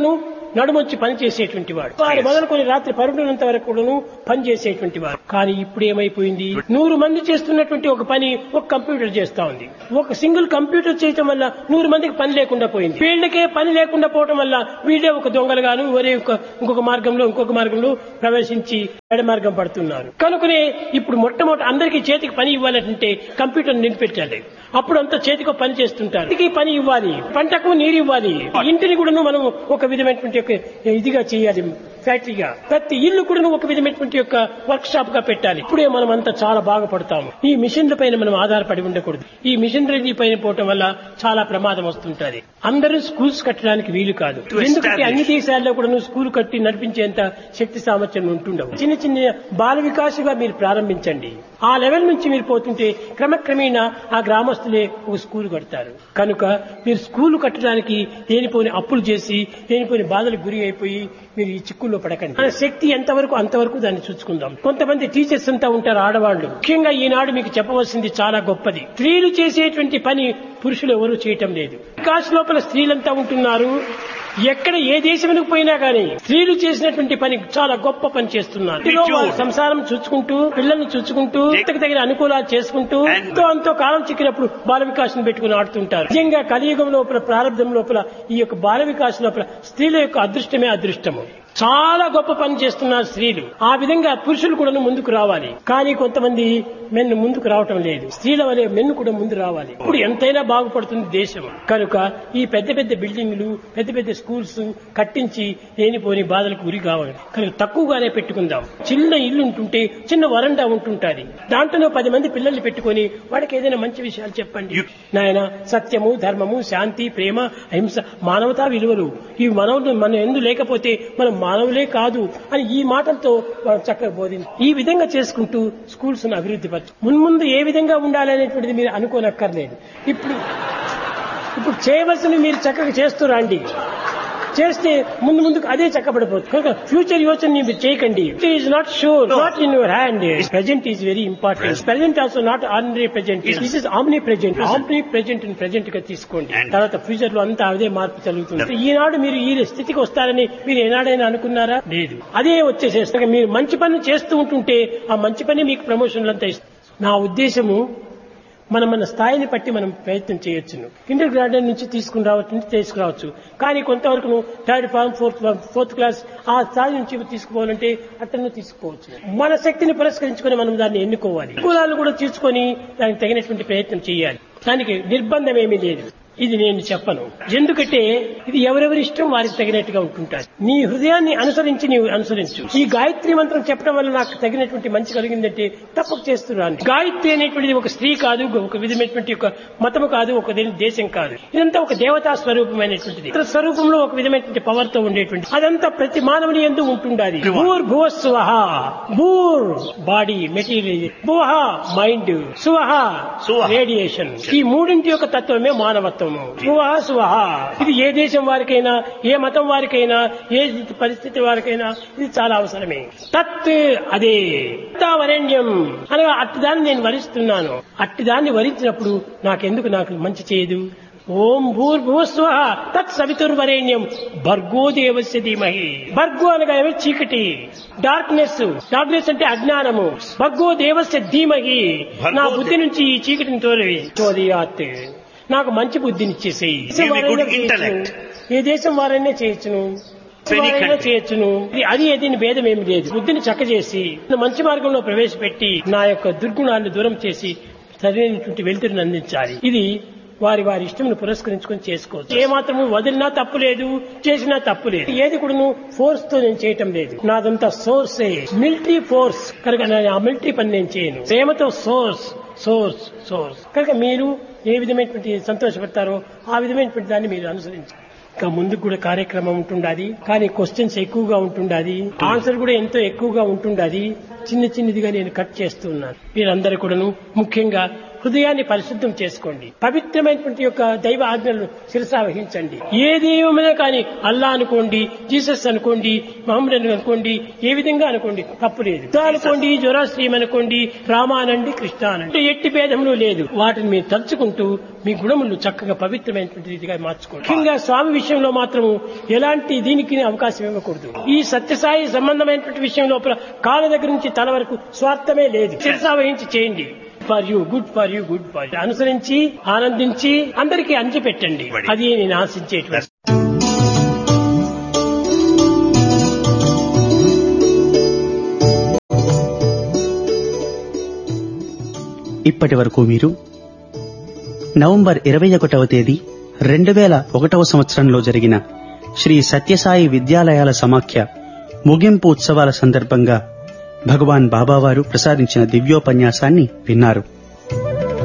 నడుమొచ్చి పని చేసేటువంటి వాడు. వారు మొదలుకొని రాత్రి పరుడునంత వరకు కూడాను పని చేసేటువంటి వాడు. కానీ ఇప్పుడు ఏమైపోయింది, 100 మంది చేస్తున్నటువంటి ఒక పని ఒక కంప్యూటర్ చేస్తా ఉంది. ఒక సింగిల్ కంప్యూటర్ చేయటం వల్ల 100 మందికి పని లేకుండా పోయింది. వీళ్ళకే పని లేకుండా పోవటం వల్ల వీళ్ళే ఒక దొంగలుగాను ఒరే ఇంకొక మార్గంలో ప్రవేశించి ఎడ మార్గం పడుతున్నారు. కనుకనే ఇప్పుడు మొట్టమొదటి అందరికీ చేతికి పని ఇవ్వాలంటే కంప్యూటర్ నిలిపెట్టాలి. అప్పుడు అంతా చేతికి పని చేస్తుంటారు. ఇంటికి పని ఇవ్వాలి, పంటకు నీరు ఇవ్వాలి, ఇంటిని కూడా మనం ఒక విధమైనటువంటి ఇదిగా చేయాలి. ఫ్యాక్టరీగా ప్రతి ఇల్లు కూడా ఒక విధమైనటువంటి యొక్క వర్క్ షాప్ గా పెట్టాలి. ఇప్పుడే మనం అంతా చాలా బాగుపడతాము. ఈ మిషన్ల పైన మనం ఆధారపడి ఉండకూడదు. ఈ మిషనరీ పైన పోవటం వల్ల చాలా ప్రమాదం వస్తుంటది. అందరూ స్కూల్స్ కట్టడానికి వీలు కాదు. ఎందుకంటే అన్ని దేశాల్లో కూడా స్కూల్ కట్టి నడిపించేంత శక్తి సామర్థ్యం ఉంటుండవు. చిన్న చిన్న బాల వికాసుగా మీరు ప్రారంభించండి. ఆ లెవెల్ నుంచి మీరు పోతుంటే క్రమక్రమేణా ఆ గ్రామస్తులే ఒక స్కూల్ కడతారు. కనుక మీరు స్కూల్ కట్టడానికి లేనిపోని అప్పులు చేసి లేనిపోని బాధలకు గురి అయిపోయి మీరు ఈ చిక్కుల్లో పడకండి. మన శక్తి ఎంతవరకు అంతవరకు దాన్ని చూసుకుందాం. కొంతమంది టీచర్స్ అంతా ఉంటారు ఆడవాళ్లు. ముఖ్యంగా ఈనాడు మీకు చెప్పవలసింది చాలా గొప్పది. స్త్రీలు చేసేటువంటి పని పురుషులు ఎవరూ చేయటం లేదు. వికాస్ లోపల స్త్రీలంతా ఉంటున్నారు. ఎక్కడ ఏ దేశంలోకి పోయినా కానీ స్త్రీలు చేసినటువంటి పని చాలా గొప్ప పని చేస్తున్నారు. సంసారం చూసుకుంటూ పిల్లల్ని చూసుకుంటూ తగిన అనుకూలాలు చేసుకుంటూ అంతో కాలం చిక్కినప్పుడు బాల వికాసం పెట్టుకుని ఆడుతుంటారు. నిజంగా కలియుగం లోపల ప్రారంభం లోపల ఈ యొక్క బాల వికాస్ లోపల స్త్రీల యొక్క అదృష్టమే అదృష్టము. చాలా గొప్ప పని చేస్తున్నారు స్త్రీలు. ఆ విధంగా పురుషులు కూడా ముందుకు రావాలి. కానీ కొంతమంది మెన్ను ముందుకు రావటం లేదు. స్త్రీల వలె మెన్ను కూడా ముందు రావాలి. ఇప్పుడు ఎంతైనా బాగుపడుతుంది దేశం. కనుక ఈ పెద్ద పెద్ద బిల్డింగ్లు పెద్ద పెద్ద స్కూల్స్ కట్టించి లేనిపోని బాధలకు గురి కావాలి. కనుక తక్కువగానే పెట్టుకుందాం. చిన్న ఇల్లు ఉంటుంటే చిన్న వరండా ఉంటుంటాది. దాంట్లో 10 మంది పిల్లల్ని పెట్టుకొని వాడికి ఏదైనా మంచి విషయాలు చెప్పండి. నాయన సత్యము, ధర్మము, శాంతి, ప్రేమ, అహింస, మానవతా విలువలు ఈ మన ఎందు లేకపోతే మనం మానవులే కాదు అని ఈ మాటలతో చక్కగా బోధించి ఈ విధంగా చేసుకుంటూ స్కూల్స్ ను అభివృద్ధి పరచు. మున్ముందు ఏ విధంగా ఉండాలి అనేటువంటిది మీరు అనుకోనక్కర్లేదు. ఇప్పుడు చేయవలసినవి మీరు చక్కగా చేస్తూ రండి. చేస్తే ముందుకు అదే చక్కబడిపోతుంది. కనుక ఫ్యూచర్ యోచన మీరు చేయకండి. It is not sure, not in your hand. Present is very important. Present also not ordinary present, this is omni present. Omni present present గా తీసుకోండి. తర్వాత ఫ్యూచర్ లో అంతా అదే మార్పు జరుగుతుంది. ఈనాడు మీరు ఈ స్థితికి వస్తారని మీరు ఏనాడైనా అనుకున్నారా? లేదు. అదే వచ్చేసేస్తాక మీరు మంచి పని చేస్తూ ఉంటుంటే ఆ మంచి పని మీకు ప్రమోషన్లు అంతా ఇస్తుంది. నా ఉద్దేశము మన స్థాయిని బట్టి మనం ప్రయత్నం చేయొచ్చును. కిండర్ గార్డెన్ నుంచి తీసుకురావచ్చు. కానీ కొంతవరకు 3rd ఫార్మ్ 4th క్లాస్ ఆ స్థాయి నుంచి తీసుకుపోవాలంటే అతను తీసుకోవచ్చు. మన శక్తిని పురస్కరించుకొని మనం దాన్ని ఎన్నుకోవాలి. కులాలను కూడా తీసుకొని దానికి తగినటువంటి ప్రయత్నం చేయాలి. దానికి నిర్బంధం ఏమీ లేదు. ఇది నేను చెప్పను. ఎందుకంటే ఇది ఎవరెవరి ఇష్టం వారికి తగినట్టుగా ఉంటుంటారు. నీ హృదయాన్ని అనుసరించి నీవు అనుసరించు. ఈ గాయత్రి మంత్రం చెప్పడం వల్ల నాకు తగినటువంటి మంచి కలిగిందంటే తప్పక చేస్తున్నాను. గాయత్రి అనేటువంటిది ఒక స్త్రీ కాదు, ఒక విధమైనటువంటి ఒక మతము కాదు, ఒక దేశం కాదు. ఇదంతా ఒక దేవతా స్వరూపమైనటువంటిది. ఇతర స్వరూపంలో ఒక విధమైనటువంటి పవర్ తో ఉండేటువంటి అదంతా ప్రతి మానవుని యందు ఉంటుండాలి. భూర్ భువస్సువః, భూర్ బాడీ మెటీరియల్, భువః మైండ్, సువః రేడియేషన్. ఈ మూడింటి యొక్క తత్వమే మానవత్వం. సువః ఇది ఏ దేశం వారికైనా, ఏ మతం వారికైనా, ఏ పరిస్థితి వారికైనా ఇది చాలా అవసరమే. తత్ అదే వరేణ్యం అనగా అట్టిదాన్ని నేను వరిస్తున్నాను. అట్టిదాన్ని వరించినప్పుడు నాకు మంచి చేయదు. ఓం భూర్భువస్సువః తత్ సవితుర్వరేణ్యం భర్గో దేవస్య ధీమహి. భర్గో అనగా చీకటి, డార్క్నెస్ అంటే అజ్ఞానము. భర్గో దేవస్య ధీమహి. నా బుద్ధి నుంచి ఈ చీకటిని తోలియాత్. నాకు మంచి బుద్ధిని ఇచ్చేసేయి. ఏ దేశం వారైనా చేయొచ్చును, చేయొచ్చును. అది దీని భేదం ఏమి లేదు. బుద్ధిని చక్కచేసి మంచి మార్గంలో ప్రవేశపెట్టి నా యొక్క దుర్గుణాలను దూరం చేసి సరైనటువంటి వెలుతురుని అందించాలి. ఇది వారి ఇష్టమును పురస్కరించుకొని చేసుకోవచ్చు. ఏ మాత్రము వదిలినా తప్పు లేదు, చేసినా తప్పు లేదు. ఏది కూడా ఫోర్స్ తో నేను చేయటం లేదు. నాదంతా సోర్సే, మిలిటరీ ఫోర్స్. కనుక ఆ మిలిటరీ పని నేను చేయను. ప్రేమతో సోర్స్ కనుక మీరు ఏ విధమైనటువంటి సంతోషపడతారో ఆ విధమైనటువంటి దాన్ని మీరు అనుసరించాలి. ఇంకా ముందుకు కూడా కార్యక్రమం ఉంటుండాది. కానీ క్వశ్చన్స్ ఎక్కువగా ఉంటుండాది, ఆన్సర్ కూడా ఎంతో ఎక్కువగా ఉంటుండాది. చిన్నదిగా నేను కట్ చేస్తున్నాను. మీరందరూ కూడాను ముఖ్యంగా హృదయాన్ని పరిశుద్ధం చేసుకోండి. పవిత్రమైనటువంటి యొక్క దైవ ఆజ్ఞలను శిరసా వహించండి. ఏ దైవమైనా కానీ అల్లా అనుకోండి, జీసస్ అనుకోండి, మహమ్మద్ అనుకోండి, ఏ విధంగా అనుకోండి తప్పు లేదు. అనుకోండి, జొరాస్ట్రియం అనుకోండి, రామానండి, కృష్ణ అనండి, ఎట్టి భేదములు లేదు. వాటిని మీరు తలుచుకుంటూ మీ గుణములు చక్కగా పవిత్రమైనటువంటి రీతిగా మార్చుకోండి. ముఖ్యంగా స్వామి విషయంలో మాత్రం ఎలాంటి దీనికి అవకాశం ఇవ్వకూడదు. ఈ సత్యసాయి సంబంధమైనటువంటి విషయం లోపల కాళ్ళ దగ్గర నుంచి తల వరకు స్వార్థమే లేదు. శిరసా వహించి చేయండి. For you, good for you, good for you అనుసరించి ఆనందించి అందరికీ అంచిపెట్టండి. అది నేను ఆశించేటువంటి. ఇప్పటి వరకు మీరు నవంబర్ 21వ తేదీ 2001వ సంవత్సరంలో జరిగిన శ్రీ సత్యసాయి విద్యాలయాల సమాఖ్య ముగింపు ఉత్సవాల సందర్భంగా భగవాన్ బాబావారు ప్రసాదించిన దివ్యోపన్యాసాన్ని విన్నారు.